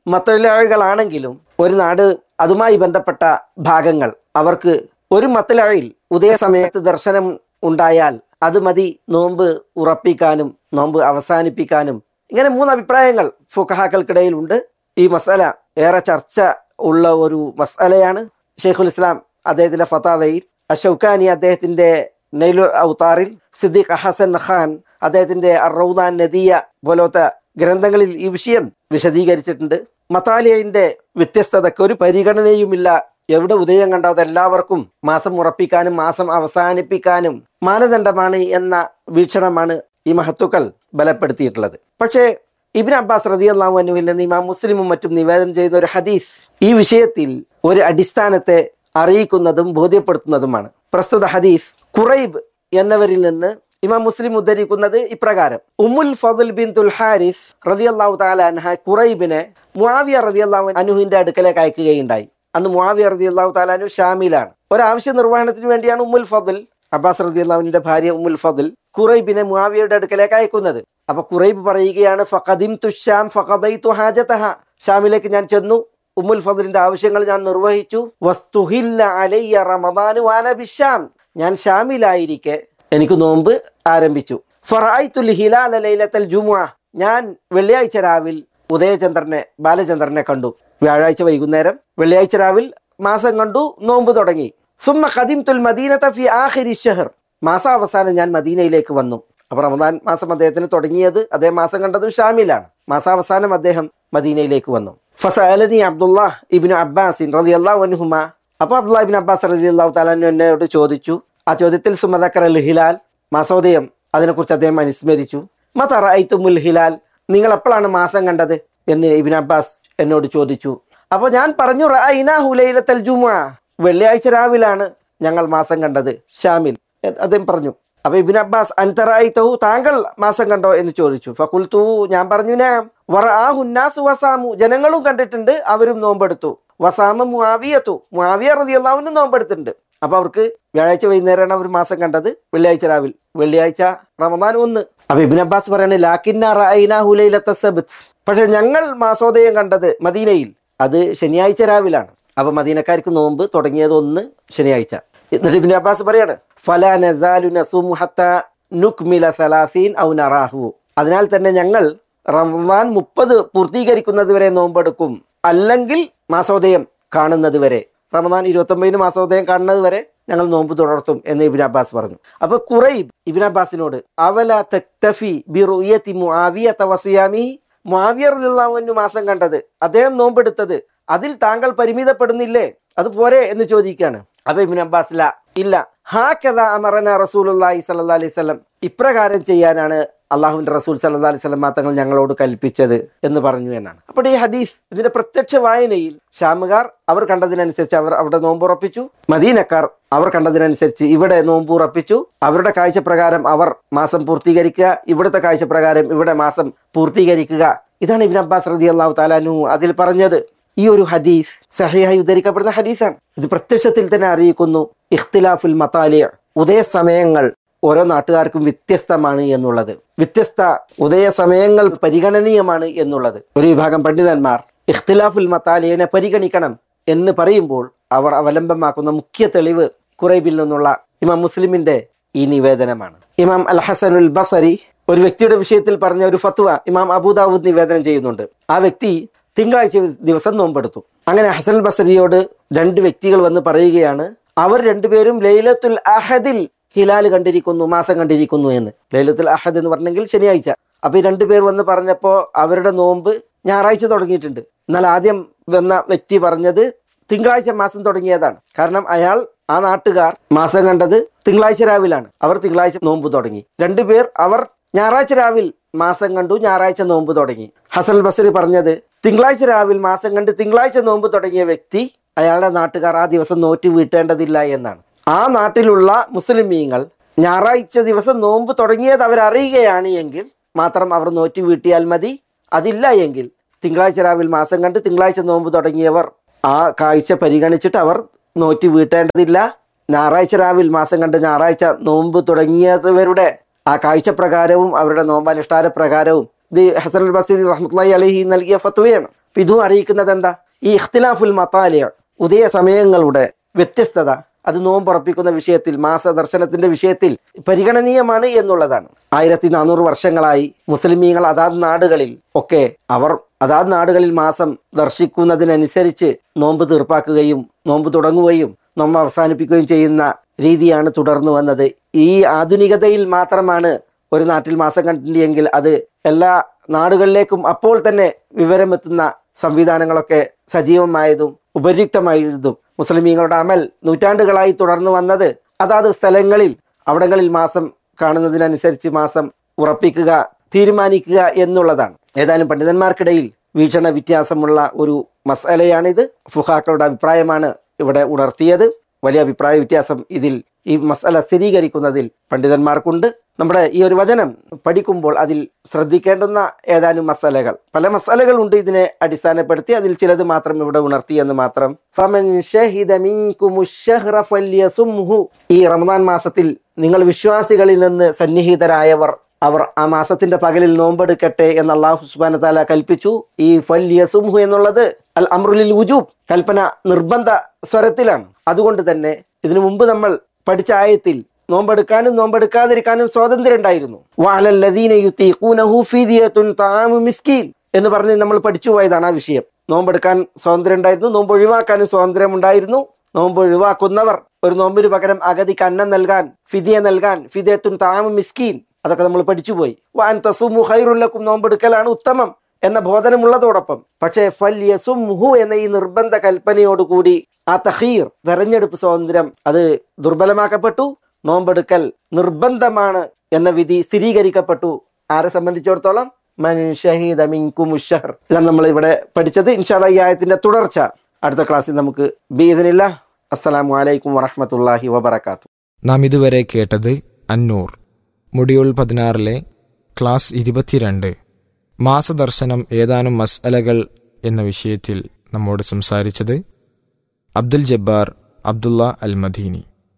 മത്തലഴകളാണെങ്കിലും ഒരു നാട് അതുമായി ബന്ധപ്പെട്ട ഭാഗങ്ങൾ അവർക്ക് ഒരു മത്തലഴയിൽ ഉദയസമയത്ത് ദർശനം ഉണ്ടായാൽ അത് മതി നോമ്പ് ഉറപ്പിക്കാനും നോമ്പ് അവസാനിപ്പിക്കാനും. ഇങ്ങനെ 3 അഭിപ്രായങ്ങൾ ഫുഖഹാക്കൾക്കിടയിൽ ഉണ്ട്. ഈ മസല ഏറെ ചർച്ച ഉള്ള ഒരു മസലയാണ്. ഷെയ്ഖുൽ ഇസ്ലാം അദ്ദേഹത്തിന്റെ ഫതാവയിൽ, അഷൗക്കാനി അദ്ദേഹത്തിന്റെ നൈലുൽ ഔതാറിൽ, സിദ്ദീഖ് ഹസൻ ഖാൻ അദ്ദേഹത്തിന്റെ അർ-റൗദാൻ നദിയ പോലത്തെ ഗ്രന്ഥങ്ങളിൽ ഈ വിഷയം വിശദീകരിച്ചിട്ടുണ്ട്. മത്താലിയന്റെ വ്യത്യസ്തതയ്ക്ക് ഒരു പരിഗണനയുമില്ല. എവിടെ ഉദയം കണ്ടോ അതെല്ലാവർക്കും മാസം ഉറപ്പിക്കാനും മാസം അവസാനിപ്പിക്കാനും മാനദണ്ഡമാണ് എന്ന വീക്ഷണമാണ് ഈ മഹത്തുക്കൾ ബലപ്പെടുത്തിയിട്ടുള്ളത്. പക്ഷേ ഇബ്നു അബ്ബാസ് റളിയല്ലാഹു അൻഹുവിൽ നിന്ന് ഇമാം മുസ്ലിമും മറ്റും നിവേദനം ചെയ്ത ഒരു ഹദീസ് ഈ വിഷയത്തിൽ ഒരു അടിസ്ഥാനത്തെ അറിയിക്കുന്നതും ബോധ്യപ്പെടുത്തുന്നതുമാണ്. പ്രസ്തുത ഹദീസ് ഖുറൈബ് എന്നവരിൽ നിന്ന് ഇമാം മുസ്ലിം ഉദ്ധരിക്കുന്നത് ഇപ്രകാരം: ഉമ്മുൽ ഫദ്ൽ ബിൻതുൽ ഹാരിസ് റളിയല്ലാഹു തആല അൻഹ ഖുറൈബിനെ മുആവിയ റളിയല്ലാഹു അൻഹുവിന്റെ അടുക്കലേക്ക് അയക്കുകയുണ്ടായി. അന്ന് മുആവിയ റളിയല്ലാഹു തആല അൻഹു ഷാമിലാണ്. ഒരാവശ്യ നിർവഹണത്തിന് വേണ്ടിയാണ് ഉമ്മുൽ ഫദ്ൽ, അബ്ബാസ് റളിയല്ലാഹു അൻഹുവിന്റെ ഭാര്യ ഉമ്മുൽ ഫദ്ൽ, ഖുറൈബിനെ മുആവിയയുടെ അടുക്കലേക്ക് അയക്കുന്നത്. അപ്പൊ ഖുറൈബ് പറയുകയാണ്, ഫഖദിംതു ശാം ഫഖദൈതു ഹാജതഹ, ഷാമിലേക്ക് ഞാൻ ചെന്നു, ഉമ്മുൽ ഫദ്ലിന്റെ ആവശ്യങ്ങൾ ഞാൻ നിർവഹിച്ചു. വസ്തുഹില്ല അലയ്യ റമദാനു വാന ബിശാം, ഞാൻ ഷാമിലായിരിക്കെ എനിക്ക് നോമ്പ് ആരംഭിച്ചു. ഫറഅയ്തുൽ ഹിലാല ലൈലത്തൽ ജുമുഅ, ഞാൻ വെള്ളിയാഴ്ച രാവിൽ ഉദയചന്ദ്രനെ ബാലചന്ദ്രനെ കണ്ടു. വ്യാഴാഴ്ച വൈകുന്നേരം വെള്ളിയാഴ്ച രാവിൽ മാസം കണ്ടു, നോമ്പ് തുടങ്ങി. സുമ്മ ഖദിംതുൽ മദീനത ഫി ആഖിരി ശഹർ, മാസാവസാനം ഞാൻ മദീനയിലേക്ക് വന്നു. അപ്പൊ റമദാൻ മാസം അദ്ദേഹത്തിന് തുടങ്ങിയത്, അതേ മാസം കണ്ടതും ഷാമിലാണ്. മാസാവസാനം അദ്ദേഹം മദീനയിലേക്ക് വന്നു. ഫസഅലനി അബ്ദുല്ലാഹ് ഇബ്നു അബ്ബാസ് റളിയല്ലാഹു അൻഹുമാ, അപ്പോൾ അബ്ദുല്ലാഹ് ഇബ്നു അബ്ബാസ് റളിയല്ലാഹു തആല അൻഹു എന്നോട് ചോദിച്ചു. ആ ചോദ്യത്തിൽ സുമ്മ ദക്കറൽ ഹിലാൽ, മാസോദയം, അതിനെക്കുറിച്ച് അദ്ദേഹം അനുസ്മരിച്ചു. മത റഅയ്തുമുൽ ഹിലാൽ, നിങ്ങൾ എപ്പോഴാണ് മാസം കണ്ടത് എന്ന് ഇബ്നു അബ്ബാസ് എന്നോട് ചോദിച്ചു. അപ്പോൾ ഞാൻ പറഞ്ഞു, റഅയ്നാഹു ലൈലത്തൽ ജുമുഅ, വെള്ളിയാഴ്ച രാവിലാണ് ഞങ്ങൾ മാസം കണ്ടത് ഷാമിൽ. അദ്ദേഹം പറഞ്ഞു. അപ്പൊ ഇബ്നു അബ്ബാസ് അൻത റഅയ്തഹു, താങ്കൾ മാസം കണ്ടോ എന്ന് ചോദിച്ചു. ഫഖുൽതു, ഞാൻ പറഞ്ഞു, നഅം. വറആഹു അന്നാസു വസാമു, ജനങ്ങളും കണ്ടിട്ടുണ്ട്, അവരും നോമ്പെടുത്തു. വസാമ മുആവിയതു, മുആവിയ റളിയല്ലാഹു അൻഹു നോമ്പെടുത്തിട്ടുണ്ട്. അപ്പൊ അവർക്ക് വ്യാഴാഴ്ച വൈകുന്നേരമാണ് അവർ മാസം കണ്ടത്, വെള്ളിയാഴ്ച രാവിൽ, വെള്ളിയാഴ്ച റമദാൻ 1. അപ്പൊ ഇബ്നു അബ്ബാസ് പറയാണ്, ലാകിന്ന റഅയ്നാഹു ലൈലത്ത സബ്ത്, പക്ഷെ ഞങ്ങൾ മാസോദയം കണ്ടത് മദീനയിൽ അത് ശനിയാഴ്ച രാവിലാണ്. അപ്പൊ മദീനക്കാർക്ക് നോമ്പ് തുടങ്ങിയത് 1 ശനിയാഴ്ച. എന്നിട്ട് ഇബ്നു അബ്ബാസ് പറയാണ്, ഫലാ നസാലു നസൂമു ഹത്താ നുക്മില 30 ഔ നറാഹു, അതിനാൽ തന്നെ ഞങ്ങൾ റമദാൻ 30 പൂർത്തീകരിക്കുന്നത് വരെ നോമ്പെടുക്കും, അല്ലെങ്കിൽ മാസോദയം കാണുന്നത് വരെ, റമദാൻ 29 മാസോദയം കാണുന്നത് വരെ ഞങ്ങൾ നോമ്പ് തുടർത്തും എന്ന് ഇബ്നു അബ്ബാസ് പറഞ്ഞു. അപ്പൊ ഖുറൈബ് ഇബ്നു അബ്ബാസിനോട്, അവല തക്തഫി ബിറുയതി മുആവിയ വസിയാമി, മുആവിയ റളിയല്ലാഹു അൻഹു മാസം കണ്ടത്, അദ്ദേഹം നോമ്പെടുത്തത്, അതിൽ താങ്കൾ പരിമിതപ്പെടുന്നില്ലേ, അതുപോരെ എന്ന് ചോദിക്കുകയാണ്. അപ്പൊ ഇബ്നു അബ്ബാസ് ഇല്ല, ഹാകദാ അമറന റസൂലുള്ളാഹി സ്വല്ലല്ലാഹി അലൈഹി വസല്ലം, ഇപ്രകാരം ചെയ്യാനാണ് അള്ളാഹുവിന്റെ റസൂൽ സല്ലല്ലാഹു അലൈഹി വസല്ലം തങ്ങൾ ഞങ്ങളോട് കൽപ്പിച്ചത് എന്ന് പറഞ്ഞു എന്നാണ്. അപ്പോൾ ഈ ഹദീസ് ഇതിന്റെ പ്രത്യക്ഷ വായനയിൽ ഷാമുകാർ അവർ കണ്ടതിനനുസരിച്ച് അവർ അവിടെ നോമ്പുറപ്പിച്ചു, മദീനക്കാർ അവർ കണ്ടതിനനുസരിച്ച് ഇവിടെ നോമ്പുറപ്പിച്ചു. അവരുടെ കാഴ്ചപ്രകാരം അവർ മാസം പൂർത്തീകരിക്കുക, ഇവിടുത്തെ കാഴ്ചപ്രകാരം ഇവിടെ മാസം പൂർത്തീകരിക്കുക. ഇതാണ് ഇബ്നു അബ്ബാസ് റളിയല്ലാഹു തആല അൻഹു അതിൽ പറഞ്ഞത്. ഈ ഒരു ഹദീസ് സഹീഹായി ഉദ്ധരിക്കപ്പെടുന്ന ഹദീസാണ്. ഇത് പ്രത്യക്ഷത്തിൽ തന്നെ അറിയിക്കുന്നു ഇഖ്തിലാഫുൽ മതാലിഅ, ഉദയ സമയങ്ങൾ ഓരോ നാട്ടുകാർക്കും വ്യത്യസ്തമാണ് എന്നുള്ളത്, വ്യത്യസ്ത ഉദയ സമയങ്ങൾ പരിഗണനീയമാണ് എന്നുള്ളത്. ഒരു വിഭാഗം പണ്ഡിതന്മാർ ഇഖ്തിലാഫുൽ മതാലിഅനെ പരിഗണിക്കണം എന്ന് പറയുമ്പോൾ അവർ അവലംബമാക്കുന്ന മുഖ്യ തെളിവ് ഖുറൈബിൽ നിന്നുള്ള ഇമാം മുസ്ലിമിന്റെ ഈ നിവേദനമാണ്. ഇമാം അൽ ഹസനുൽ ബസരി ഒരു വ്യക്തിയുടെ വിഷയത്തിൽ പറഞ്ഞ ഒരു ഫത്വ ഇമാം അബൂദാവൂദ് നിവേദനം ചെയ്യുന്നുണ്ട്. ആ വ്യക്തി തിങ്കളാഴ്ച ദിവസം നോമ്പെടുത്തു. അങ്ങനെ ഹസൻ ബസരിയോട് 2 വ്യക്തികൾ വന്ന് പറയുകയാണ്, അവർ 2 പേരും ലൈലത്തുൽ അഹദിൽ ഹിലാൽ കണ്ടിരിക്കുന്നു, മാസം കണ്ടിരിക്കുന്നു എന്ന്. ലൈലത്തുൽ അഹദ് എന്ന് പറഞ്ഞെങ്കിൽ ശനിയാഴ്ച. അപ്പൊ ഈ 2 പേർ വന്ന് പറഞ്ഞപ്പോൾ അവരുടെ നോമ്പ് ഞായറാഴ്ച തുടങ്ങിയിട്ടുണ്ട്. എന്നാൽ ആദ്യം വന്ന വ്യക്തി പറഞ്ഞത് തിങ്കളാഴ്ച മാസം തുടങ്ങിയതാണ്. കാരണം അയാൾ, ആ നാട്ടുകാർ മാസം കണ്ടത് തിങ്കളാഴ്ച രാവിലാണ്, അവർ തിങ്കളാഴ്ച നോമ്പ് തുടങ്ങി. 2 പേർ അവർ ഞായറാഴ്ച രാവിൽ മാസം കണ്ടു, ഞായറാഴ്ച നോമ്പ് തുടങ്ങി. ഹസൻ ബസരി പറഞ്ഞത് തിങ്കളാഴ്ച രാവിൽ മാസം കണ്ട് തിങ്കളാഴ്ച നോമ്പ് തുടങ്ങിയ വ്യക്തി, അയാളുടെ നാട്ടുകാർ ആ ദിവസം നോറ്റ് വീട്ടേണ്ടതില്ല എന്നാണ്. ആ നാട്ടിലുള്ള മുസ്ലിമീങ്ങൾ ഞായറാഴ്ച ദിവസം നോമ്പ് തുടങ്ങിയത് അവരറിയുകയാണ് എങ്കിൽ മാത്രം അവർ നോറ്റ് വീട്ടിയാൽ മതി. അതില്ല എങ്കിൽ തിങ്കളാഴ്ച രാവിൽ മാസം കണ്ട് തിങ്കളാഴ്ച നോമ്പ് തുടങ്ങിയവർ ആ കാഴ്ച പരിഗണിച്ചിട്ട് അവർ നോറ്റ് വീട്ടേണ്ടതില്ല. ഞായറാഴ്ച രാവിൽ മാസം കണ്ട് ഞായറാഴ്ച നോമ്പ് തുടങ്ങിയവരുടെ ആ കാഴ്ച പ്രകാരവും അവരുടെ നോമ്പനുഷ്ഠാന പ്രകാരവും ഇത് ഹസൻ അൽ ബസരി റഹ്മത്തുള്ളാഹി അലൈഹി നൽകിയ ഫത്വയാണ്. ഇതും അറിയിക്കുന്നത് എന്താ? ഈ ഇഖ്തിലാഫുൽ മത്താലിയ, ഉദയ സമയങ്ങളുടെ വ്യത്യസ്തത, അത് നോമ്പുറപ്പിക്കുന്ന വിഷയത്തിൽ, മാസദർശനത്തിന്റെ വിഷയത്തിൽ പരിഗണനീയമാണ് എന്നുള്ളതാണ്. 1400 വർഷങ്ങളായി മുസ്ലിമീങ്ങൾ അതാത് നാടുകളിൽ ഒക്കെ അതാത് നാടുകളിൽ മാസം ദർശിക്കുന്നതിനനുസരിച്ച് നോമ്പ് തീർപ്പാക്കുകയും നോമ്പ് തുടങ്ങുകയും നോമ്പ് അവസാനിപ്പിക്കുകയും ചെയ്യുന്ന രീതിയാണ് തുടർന്നു വന്നത്. ഈ ആധുനികതയിൽ മാത്രമാണ് ഒരു നാട്ടിൽ മാസം കണ്ടില്ലെങ്കിൽ അത് എല്ലാ നാടുകളിലേക്കും അപ്പോൾ തന്നെ വിവരമെത്തുന്ന സംവിധാനങ്ങളൊക്കെ സജീവമായതും ഉപയുക്തമായതും മുസ്ലിമീങ്ങളുടെ അമൽ നൂറ്റാണ്ടുകളായി തുടർന്നു വന്നത് അതാത് സ്ഥലങ്ങളിൽ അവിടങ്ങളിൽ മാസം കാണുന്നതിനനുസരിച്ച് മാസം ഉറപ്പിക്കുക, തീരുമാനിക്കുക എന്നുള്ളതാണ്. ഏതായാലും പണ്ഡിതന്മാർക്കിടയിൽ വീക്ഷണ വ്യത്യാസമുള്ള ഒരു മസലയാണിത്. ഫുഖാക്കളുടെ അഭിപ്രായമാണ് ഇവിടെ ഉണർത്തിയത്. വലിയ അഭിപ്രായ വ്യത്യാസം ഈ മസല സ്ഥിരീകരിക്കുന്നതിൽ പണ്ഡിതന്മാർക്കുണ്ട്. നമ്മുടെ ഈ ഒരു വചനം പഠിക്കുമ്പോൾ അതിൽ ശ്രദ്ധിക്കേണ്ടുന്ന ഏതാനും മസലകൾ, പല മസലകളുണ്ട് ഇതിനെ അടിസ്ഥാനപ്പെടുത്തി. അതിൽ ചിലത് മാത്രം ഇവിടെ ഉണർത്തി എന്ന് മാത്രം. ഫമൻ ഷഹിദ മിൻകുമുശ് ശഹ്റ ഫല്യസുംഹു, ഈ റമദാൻ മാസത്തിൽ നിങ്ങൾ വിശ്വാസികളിൽ നിന്ന് സന്നിഹിതരായവർ അവർ ആ മാസത്തിന്റെ പകലിൽ നോമ്പെടുക്കട്ടെ എന്ന് അല്ലാഹു സുബ്ഹാനഹു വ തആല കൽപ്പിച്ചു. ഈ ഫല്യസുംഹു എന്നുള്ളത് അൽ അംറുലിൽ വുജൂബ്, കൽപ്പന നിർബന്ധ സ്വരത്തിലാണ്. അതുകൊണ്ട് തന്നെ ഇതിനു മുമ്പ് നമ്മൾ പഠിച്ച ആയത്തിൽ നോമ്പെടുക്കാനും നോമ്പെടുക്കാതിരിക്കാനും സ്വാതന്ത്ര്യം ഉണ്ടായിരുന്നു. വഅലല്ലദീന യുതീഖൂനഹു ഫിദിയത്തുൻ തആമു മിസ്കീൻ എന്ന് പറഞ്ഞ് നമ്മൾ പഠിച്ചു പോയതാണ് ആ വിഷയം. നോമ്പെടുക്കാൻ സ്വാതന്ത്ര്യം ഉണ്ടായിരുന്നു, നോമ്പ് ഒഴിവാക്കാനും സ്വാതന്ത്ര്യം ഉണ്ടായിരുന്നു. നോമ്പ് ഒഴിവാക്കുന്നവർ ഒരു നോമ്പിന് പകരം അഗതിക്ക് അന്നം നൽകാൻ, ഫിദിയ നൽകാൻ, ഫിദിയത്തുൻ തആമു മിസ്കീൻ, അതൊക്കെ നമ്മൾ പഠിച്ചുപോയി. വഅൻ തസൂമു ഖൈറുൽ ലക്കും, നോമ്പെടുക്കലാണ് ഉത്തമം എന്ന ബോധനമുള്ളതോടൊപ്പം പക്ഷേ ഫല്യസുംഹു എന്ന ഈ നിർബന്ധ കൽപ്പനയോടുകൂടി ആ തഖീർ, തെരഞ്ഞെടുപ്പ് സ്വാതന്ത്ര്യം, അത് ദുർബലമാക്കപ്പെട്ടു. നോമ്പെടുക്കൽ നിർബന്ധമാണ് എന്ന വിധി സ്ഥിരീകരിക്കപ്പെട്ടു. ആരെ സംബന്ധിച്ചിടത്തോളം? മൻ ഷഹീദ മിൻകുമുശ് ശഹ്ർ. ഇതാണ് നമ്മൾ ഇവിടെ പഠിച്ചത്. ഇൻഷാ അല്ലാഹ് ഈ ആയത്തിന്റെ തുടർച്ച അടുത്ത ക്ലാസ്സിൽ നമുക്ക് ബിഇദ്നില്ലാഹ്. അസ്സലാമു അലൈക്കും വറഹ്മത്തുള്ളാഹി വബറകാതുഹു. നാം ഇതുവരെ കേട്ടത് അന്നൂർ മൊഡ്യൂൾ 16 ക്ലാസ് 22 മാസദർശനം ഏതാനും മസ്അലകൾ എന്ന വിഷയത്തിൽ നമ്മോട് സംസാരിച്ചത് അബ്ദുൽ ജബ്ബാർ അബ്ദുള്ള അൽ മദീനി.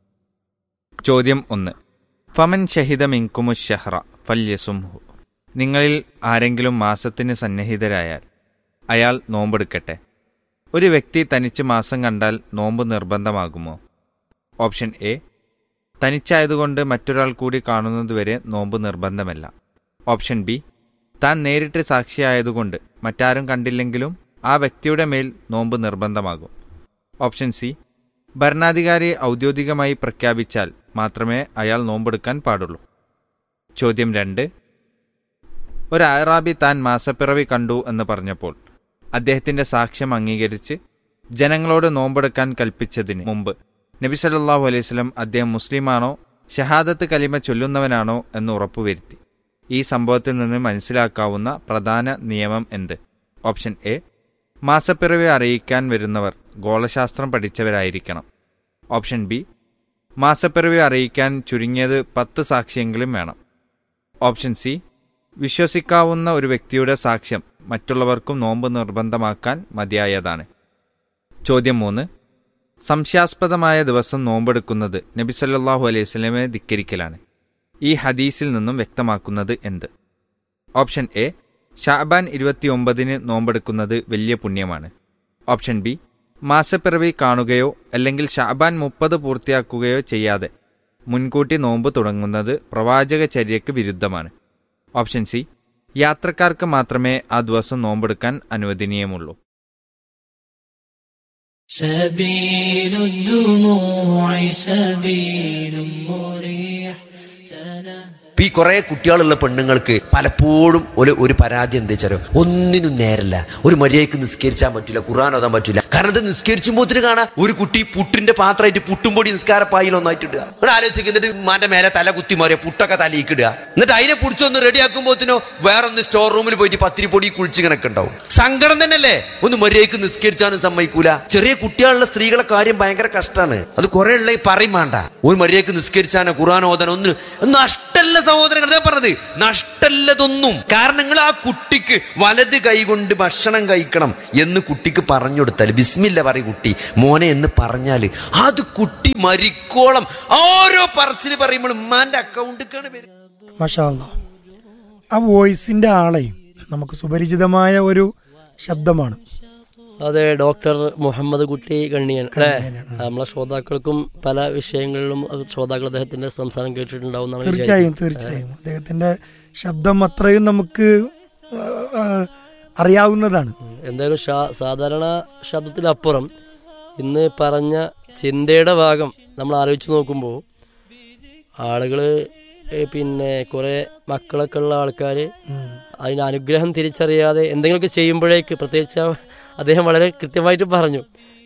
ചോദ്യം 1. ഫമൻ ഷഹിദ മിൻകുമുശ് ശഹ്റ ഫല്യസുംഹു, നിങ്ങളിൽ ആരെങ്കിലും മാസത്തിന് സന്നിഹിതരായാൽ അയാൾ നോമ്പെടുക്കട്ടെ. ഒരു വ്യക്തി തനിച്ച് മാസം കണ്ടാൽ നോമ്പ് നിർബന്ധമാകുമോ? ഓപ്ഷൻ എ, തനിച്ചായതുകൊണ്ട് മറ്റൊരാൾ കൂടി കാണുന്നതുവരെ നോമ്പ് നിർബന്ധമല്ല. ഓപ്ഷൻ ബി, താൻ നേരിട്ട് സാക്ഷിയായതുകൊണ്ട് മറ്റാരും കണ്ടില്ലെങ്കിലും ആ വ്യക്തിയുടെ മേൽ നോമ്പ് നിർബന്ധമാകും. ഓപ്ഷൻ സി, ഭരണാധികാരി ഔദ്യോഗികമായി പ്രഖ്യാപിച്ചാൽ മാത്രമേ അയാൾ നോമ്പെടുക്കാൻ പാടുള്ളൂ. ചോദ്യം 2. ഒരു അഅറാബി താൻ മാസപ്പിറവി കണ്ടു എന്ന് പറഞ്ഞപ്പോൾ അദ്ദേഹത്തിന്റെ സാക്ഷ്യം അംഗീകരിച്ച് ജനങ്ങളോട് നോമ്പെടുക്കാൻ കൽപ്പിച്ചതിന് മുമ്പ് നബി സല്ലല്ലാഹു അലൈഹി വസല്ലം അദ്ദേഹം മുസ്ലിമാണോ ഷഹാദത്ത് കലിമ ചൊല്ലുന്നവനാണോ എന്ന് ഉറപ്പുവരുത്തി. ഈ സംഭവത്തിൽ നിന്ന് മനസ്സിലാക്കാവുന്ന പ്രധാന നിയമം എന്ത്? ഓപ്ഷൻ എ, മാസപ്പിറവി അറിയിക്കാൻ വരുന്നവർ ഗോളശാസ്ത്രം പഠിച്ചവരായിരിക്കണം. ഓപ്ഷൻ ബി, മാസപ്പിറവി അറിയിക്കാൻ ചുരുങ്ങിയത് 10 സാക്ഷിയെങ്കിലും വേണം. ഓപ്ഷൻ സി, വിശ്വസിക്കാവുന്ന ഒരു വ്യക്തിയുടെ സാക്ഷ്യം മറ്റുള്ളവർക്കും നോമ്പ് നിർബന്ധമാക്കാൻ മതിയായതാണ്. ചോദ്യം 3. സംശയാസ്പദമായ ദിവസം നോമ്പെടുക്കുന്നത് നബി സല്ലല്ലാഹു അലൈഹി വസല്ലമയെ ധിക്കരിക്കലാണ്. ഈ ഹദീസിൽ നിന്നും വ്യക്തമാക്കുന്നത് എന്ത്? ഓപ്ഷൻ എ, ശഅബാൻ 29 നോമ്പെടുക്കുന്നത് വലിയ പുണ്യമാണ്. ഓപ്ഷൻ ബി, മാസപ്പിറവി കാണുകയോ അല്ലെങ്കിൽ ശഅബാൻ 30 പൂർത്തിയാക്കുകയോ ചെയ്യാതെ മുൻകൂട്ടി നോമ്പ് തുടങ്ങുന്നത് പ്രവാചകചര്യയ്ക്ക് വിരുദ്ധമാണ്. ഓപ്ഷൻ സി, യാത്രക്കാർക്ക് മാത്രമേ ആ ദിവസം നോമ്പെടുക്കാൻ അനുവദനീയമുള്ളൂ. ഈ കുറെ കുട്ടികളുള്ള പെണ്ണുങ്ങൾക്ക് പലപ്പോഴും ഒരു പരാതി എന്താ വെച്ചാലോ, ഒന്നിനും നേരല്ല, ഒരു മര്യാദയ്ക്ക് നിസ്കരിച്ചാൻ പറ്റില്ല, ഖുർആൻ ഓതാൻ പറ്റില്ല. കാരണം ഇത് നിസ്കരിച്ചുമ്പോത്തിന് കാണാം ഒരു കുട്ടി പുട്ടിന്റെ പാത്രമായിട്ട് പുട്ടുംപൊടി നിസ്കാരപ്പായിൽ ഒന്നായിട്ട് ഇടുക. ഒരു ആലോചിക്കുക, എന്നിട്ട് മാന്റെ മേലെ തല കുത്തി മാറിയ പുട്ടൊക്കെ തലയിക്ക് ഇടുക. എന്നിട്ട് അതിനെ പിടിച്ചൊന്ന് റെഡിയാക്കുമ്പോത്തിനോ വേറൊന്ന് സ്റ്റോർ റൂമിൽ പോയിട്ട് പത്തിരിപ്പൊടി കുളിച്ച് കണക്ക് ഉണ്ടാവും. സങ്കടം തന്നെയല്ലേ? ഒന്ന് മര്യാദയ്ക്ക് നിസ്കരിച്ചാനും സമ്മതിക്കൂല. ചെറിയ കുട്ടികളുള്ള സ്ത്രീകളെ കാര്യം ഭയങ്കര കഷ്ടമാണ്. അത് കുറെ ഉള്ള പറയും വേണ്ട, ഒരു മര്യാദയ്ക്ക് നിസ്കരിച്ചാനോ ഖുർആൻ ഓതാനോ ഒന്നും നഷ്ടല്ല സഹോദരങ്ങൾ. അതേ പറഞ്ഞത്, നഷ്ടല്ലതൊന്നും. കാരണം നിങ്ങൾ ആ കുട്ടിക്ക് വലത് കൈ കൊണ്ട് ഭക്ഷണം കഴിക്കണം എന്ന് കുട്ടിക്ക് പറഞ്ഞു കൊടുത്താൽ, ബിസ്മില്ല പറയും കുട്ടി മോനെ എന്ന് പറഞ്ഞാല് അത് കുട്ടി മരിക്കോളം ഓരോ പറച്ചില് പറയുമ്പോൾ ഉമ്മാന്റെ അക്കൗണ്ടിക്കാണ് വരും. മാഷാ അല്ലാഹ്. ആ വോയിസിന്റെ ആളെ നമുക്ക് സുപരിചിതമായ ഒരു ശബ്ദമാണ്. അതെ, ഡോക്ടർ മുഹമ്മദ് കുട്ടി കണ്ണിയൻ അല്ലേ? നമ്മളെ ശ്രോതാക്കൾക്കും പല വിഷയങ്ങളിലും ശ്രോതാക്കൾ അദ്ദേഹത്തിന്റെ സംസാരം കേട്ടിട്ടുണ്ടാവും. തീർച്ചയായും അദ്ദേഹത്തിന്റെ ശബ്ദം അത്രയും നമുക്ക് അറിയാവുന്നതാണ്. എന്തായാലും സാധാരണ ശബ്ദത്തിനപ്പുറം ഇന്ന് പറഞ്ഞ ചിന്തയുടെ ഭാഗം നമ്മൾ ആലോചിച്ച് നോക്കുമ്പോൾ ആളുകൾ പിന്നെ കുറെ മക്കളൊക്കെ ഉള്ള ആൾക്കാർ അതിന് അനുഗ്രഹം തിരിച്ചറിയാതെ എന്തെങ്കിലുമൊക്കെ ചെയ്യുമ്പോഴേക്ക്, പ്രത്യേകിച്ച് അദ്ദേഹം വളരെ കൃത്യമായിട്ട് പറഞ്ഞു,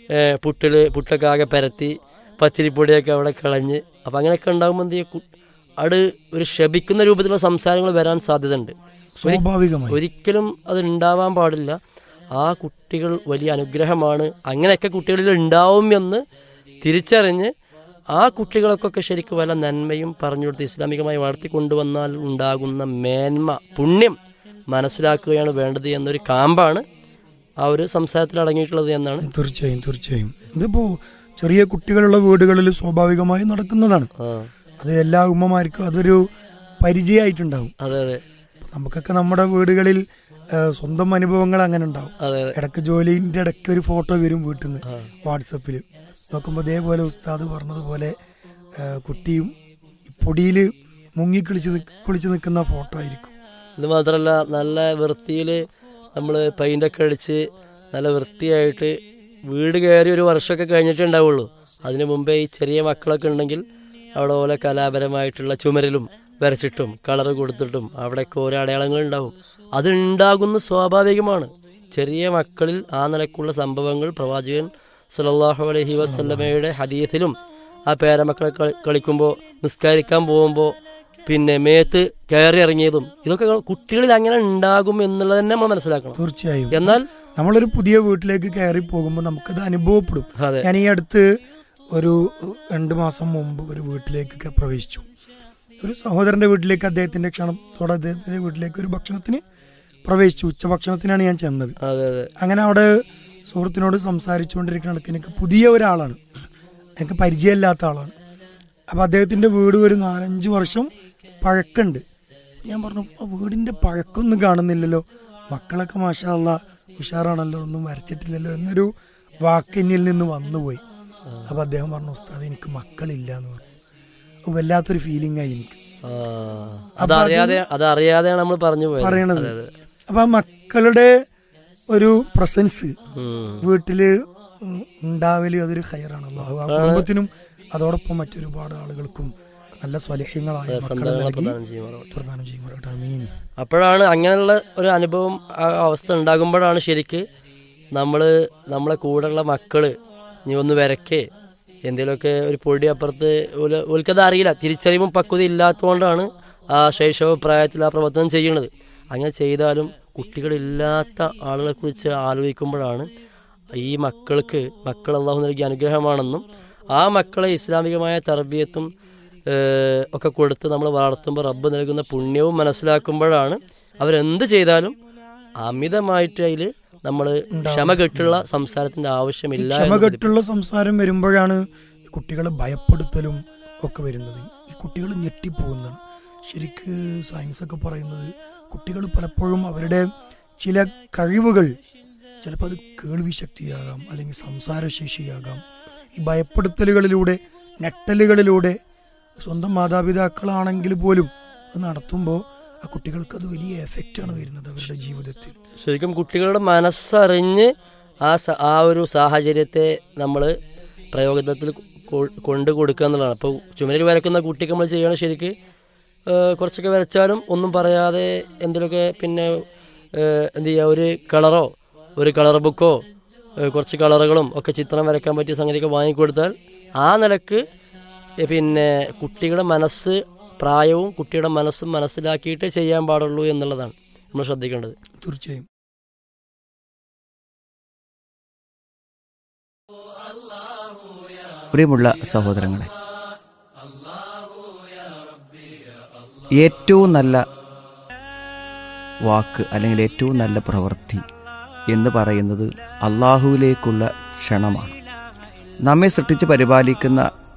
പുട്ടൊക്കെ ആകെ പരത്തി പച്ചരിപ്പൊടിയൊക്കെ അവിടെ കളഞ്ഞ്, അപ്പം അങ്ങനെയൊക്കെ ഉണ്ടാകുമ്പോൾ എന്ത് ചെയ്യും, അത് ഒരു ശപിക്കുന്ന രൂപത്തിലുള്ള സംസാരങ്ങൾ വരാൻ സാധ്യതയുണ്ട്. സ്വാഭാവികമായി ഒരിക്കലും അത് ഉണ്ടാവാൻ പാടില്ല. ആ കുട്ടികൾ വലിയ അനുഗ്രഹമാണ്, അങ്ങനെയൊക്കെ കുട്ടികളിൽ ഉണ്ടാവും എന്ന് തിരിച്ചറിഞ്ഞ് ആ കുട്ടികൾക്കൊക്കെ ശരിക്കും വല്ല നന്മയും പറഞ്ഞു കൊടുത്ത് ഇസ്ലാമികമായി വളർത്തിക്കൊണ്ടുവന്നാൽ ഉണ്ടാകുന്ന മേന്മ, പുണ്യം മനസ്സിലാക്കുകയാണ് വേണ്ടത് എന്നൊരു കാമ്പാണ് ആ ഒരു സംസാരത്തിൽ അടങ്ങിയിട്ടുള്ളത് എന്നാണ്. തീർച്ചയായും ഇതിപ്പോ ചെറിയ കുട്ടികളുള്ള വീടുകളിൽ സ്വാഭാവികമായി നടക്കുന്നതാണ്. അത് എല്ലാ ഉമ്മമാർക്കും അതൊരു പരിചയമായിട്ടുണ്ടാവും. അതെ, നമുക്കൊക്കെ നമ്മുടെ വീടുകളിൽ സ്വന്തം അനുഭവങ്ങൾ അങ്ങനെ ഉണ്ടാവും. ഇടയ്ക്ക് ജോലിന്റെ ഇടയ്ക്ക് ഒരു ഫോട്ടോ വരും വീട്ടിൽ നിന്ന് വാട്സപ്പിൽ നോക്കുമ്പോൾ ഇതേപോലെ ഉസ്താദ് പറഞ്ഞതുപോലെ കുട്ടിയും പൊടിയിൽ മുങ്ങി കുളിച്ച് നിൽക്കുന്ന ഫോട്ടോ ആയിരിക്കും. ഇത് മാത്രമല്ല, നല്ല വൃത്തിയിൽ നമ്മൾ പെയിൻ്റൊക്കെ അടിച്ച് നല്ല വൃത്തിയായിട്ട് വീട് കയറി ഒരു വർഷമൊക്കെ കഴിഞ്ഞിട്ടേ ഉണ്ടാവുള്ളൂ. അതിനു മുമ്പേ ഈ ചെറിയ മക്കളൊക്കെ ഉണ്ടെങ്കിൽ അവിടെ പോലെ കലാപരമായിട്ടുള്ള ചുമരിലും വരച്ചിട്ടും കളർ കൊടുത്തിട്ടും അവിടെയൊക്കെ ഓരോ അടയാളങ്ങൾ ഉണ്ടാവും. അതുണ്ടാകുന്ന സ്വാഭാവികമാണ്. ചെറിയ മക്കളിൽ ആ നിലക്കുള്ള സംഭവങ്ങൾ പ്രവാചകൻ സല്ലല്ലാഹു അലൈഹി വസല്ലമയുടെ ഹദീസിലും ആ പേരമക്കളെ കളിക്കുമ്പോൾ നിസ്കരിക്കാൻ പോകുമ്പോൾ പിന്നെ മേത്ത് കയറി ഇറങ്ങിയതും ഇതൊക്കെ കുട്ടികളിൽ അങ്ങനെ ഉണ്ടാകും എന്നുള്ളത് തന്നെ നമ്മൾ മനസ്സിലാക്കണം. തീർച്ചയായും. എന്നാൽ നമ്മളൊരു പുതിയ വീട്ടിലേക്ക് കയറി പോകുമ്പോൾ നമുക്കത് അനുഭവപ്പെടും. ഞാൻ ഈ അടുത്ത് ഒരു 2 മാസം മുമ്പ് ഒരു വീട്ടിലേക്കൊക്കെ പ്രവേശിച്ചു. ഒരു സഹോദരന്റെ വീട്ടിലേക്ക് അദ്ദേഹത്തിന്റെ ക്ഷണത്തോടെ അദ്ദേഹത്തിന്റെ വീട്ടിലേക്ക് ഒരു ഭക്ഷണത്തിന് പ്രവേശിച്ചു. ഉച്ചഭക്ഷണത്തിനാണ് ഞാൻ ചെന്നത്. അങ്ങനെ അവിടെ സുഹൃത്തിനോട് സംസാരിച്ചുകൊണ്ടിരിക്കുന്ന എനിക്ക് പുതിയ ഒരാളാണ്, എനിക്ക് പരിചയമില്ലാത്ത ആളാണ്. അപ്പം അദ്ദേഹത്തിന്റെ വീട് ഒരു 4-5 വർഷം പഴക്കമുണ്ട്. ഞാൻ പറഞ്ഞു, വീടിന്റെ പഴക്കമൊന്നും കാണുന്നില്ലല്ലോ, മക്കളൊക്കെ മാഷാ അല്ലാഹ് ഉഷാറാണല്ലോ, ഒന്നും വരച്ചിട്ടില്ലല്ലോ എന്നൊരു വാക്ക് എന്നിൽ നിന്ന് വന്നുപോയി. അപ്പൊ അദ്ദേഹം പറഞ്ഞു, ഉസ്താദ് എനിക്ക് മക്കളില്ല എന്ന് പറഞ്ഞു. വല്ലാത്തൊരു ഫീലിംഗ് ആയി എനിക്ക്. അതറിയാതെയാണ് നമ്മൾ പറയണത്. അപ്പൊ ആ മക്കളുടെ ഒരു പ്രസൻസ് വീട്ടില് ഉണ്ടാവല് അതൊരു ഖൈറാണല്ലോ. ആ കുടുംബത്തിനും അതോടൊപ്പം മറ്റൊരുപാട് ആളുകൾക്കും നല്ല സ്വലിഹ്യങ്ങളായ പ്രദാനം ചെയ്യുമാറാകട്ടെ. ആമീൻ. അപ്പോഴാണ് അങ്ങനെയുള്ള ഒരു അനുഭവം അവസ്ഥ ഉണ്ടാകുമ്പോഴാണ് ശരിക്ക് നമ്മളെ കൂടെയുള്ള മക്കള് നീ ഒന്ന് വരക്കേ എന്തെങ്കിലുമൊക്കെ ഒരു പൊടി അപ്പുറത്ത് ഓൽക്കത് അറിയില്ല, തിരിച്ചറിവും പക്വത ഇല്ലാത്തതുകൊണ്ടാണ് ആ ശൈശവ പ്രായത്തിൽ ആ പ്രവർത്തനം ചെയ്യുന്നത്. അങ്ങനെ ചെയ്താലും കുട്ടികളില്ലാത്ത ആളുകളെ കുറിച്ച് ആലോചിക്കുമ്പോഴാണ് ഈ മക്കൾ അള്ളാഹു നൽകിയ അനുഗ്രഹമാണെന്നും ആ മക്കളെ ഇസ്ലാമികമായ തർബിയത്തും ഒക്കെ കൊടുത്ത് നമ്മൾ വളർത്തുമ്പോൾ റബ്ബ് നൽകുന്ന പുണ്യവും മനസ്സിലാക്കുമ്പോഴാണ് അവരെന്ത് ചെയ്താലും അമിതമായിട്ട് അതിൽ നമ്മൾ ക്ഷമകെട്ടുള്ള സംസാരത്തിന്റെ ആവശ്യമില്ല. ക്ഷമകെട്ടുള്ള സംസാരം വരുമ്പോഴാണ് കുട്ടികളെ ഭയപ്പെടുത്തലും ഒക്കെ വരുന്നത്. ഈ കുട്ടികൾ ഞെട്ടിപ്പോകുന്നതാണ്. ശരിക്ക് സയൻസ് ഒക്കെ പറയുന്നത് കുട്ടികൾ പലപ്പോഴും അവരുടെ ചില കഴിവുകൾ, ചിലപ്പോൾ അത് കേൾവി ശക്തിയാകാം, അല്ലെങ്കിൽ സംസാരശേഷിയാകാം, ഈ ഭയപ്പെടുത്തലുകളിലൂടെ ഞെട്ടലുകളിലൂടെ സ്വന്തം മാതാപിതാക്കളാണെങ്കിൽ പോലും അത് നടത്തുമ്പോൾ ആ കുട്ടികൾക്ക് അത് വലിയ എഫക്റ്റാണ് വരുന്നത് അവരുടെ ജീവിതത്തിൽ. ശരിക്കും കുട്ടികളുടെ മനസ്സറിഞ്ഞ് ആ ഒരു സാഹചര്യത്തെ നമ്മൾ പ്രയോഗത്തിൽ കൊണ്ടു കൊടുക്കുക എന്നുള്ളതാണ്. അപ്പോൾ ചുമരിൽ വരക്കുന്ന കുട്ടിക്ക് നമ്മൾ ചെയ്യണം ശരിക്ക് കുറച്ചൊക്കെ വരച്ചാലും ഒന്നും പറയാതെ എന്തെങ്കിലുമൊക്കെ പിന്നെ എന്ത് ചെയ്യുക, ഒരു കളറോ ഒരു കളർ ബുക്കോ കുറച്ച് കളറുകളും ഒക്കെ ചിത്രം വരയ്ക്കാൻ പറ്റിയ സംഗതിയൊക്കെ വാങ്ങിക്കൊടുത്താൽ ആ നിലക്ക് പിന്നെ കുട്ടികളുടെ മനസ്സ് പ്രായവും കുട്ടിയുടെ മനസ്സും മനസ്സിലാക്കിയിട്ട് ചെയ്യാൻ പാടുള്ളൂ എന്നുള്ളതാണ് നമ്മൾ ശ്രദ്ധിക്കേണ്ടത്. തീർച്ചയായും. പ്രിയമുള്ള സഹോദരങ്ങളെ, ഏറ്റവും നല്ല വാക്ക് അല്ലെങ്കിൽ ഏറ്റവും നല്ല പ്രവൃത്തി എന്ന് പറയുന്നത് അള്ളാഹുവിലേക്കുള്ള ക്ഷണമാണ്. നമ്മെ സൃഷ്ടിച്ച് പരിപാലിക്കുന്ന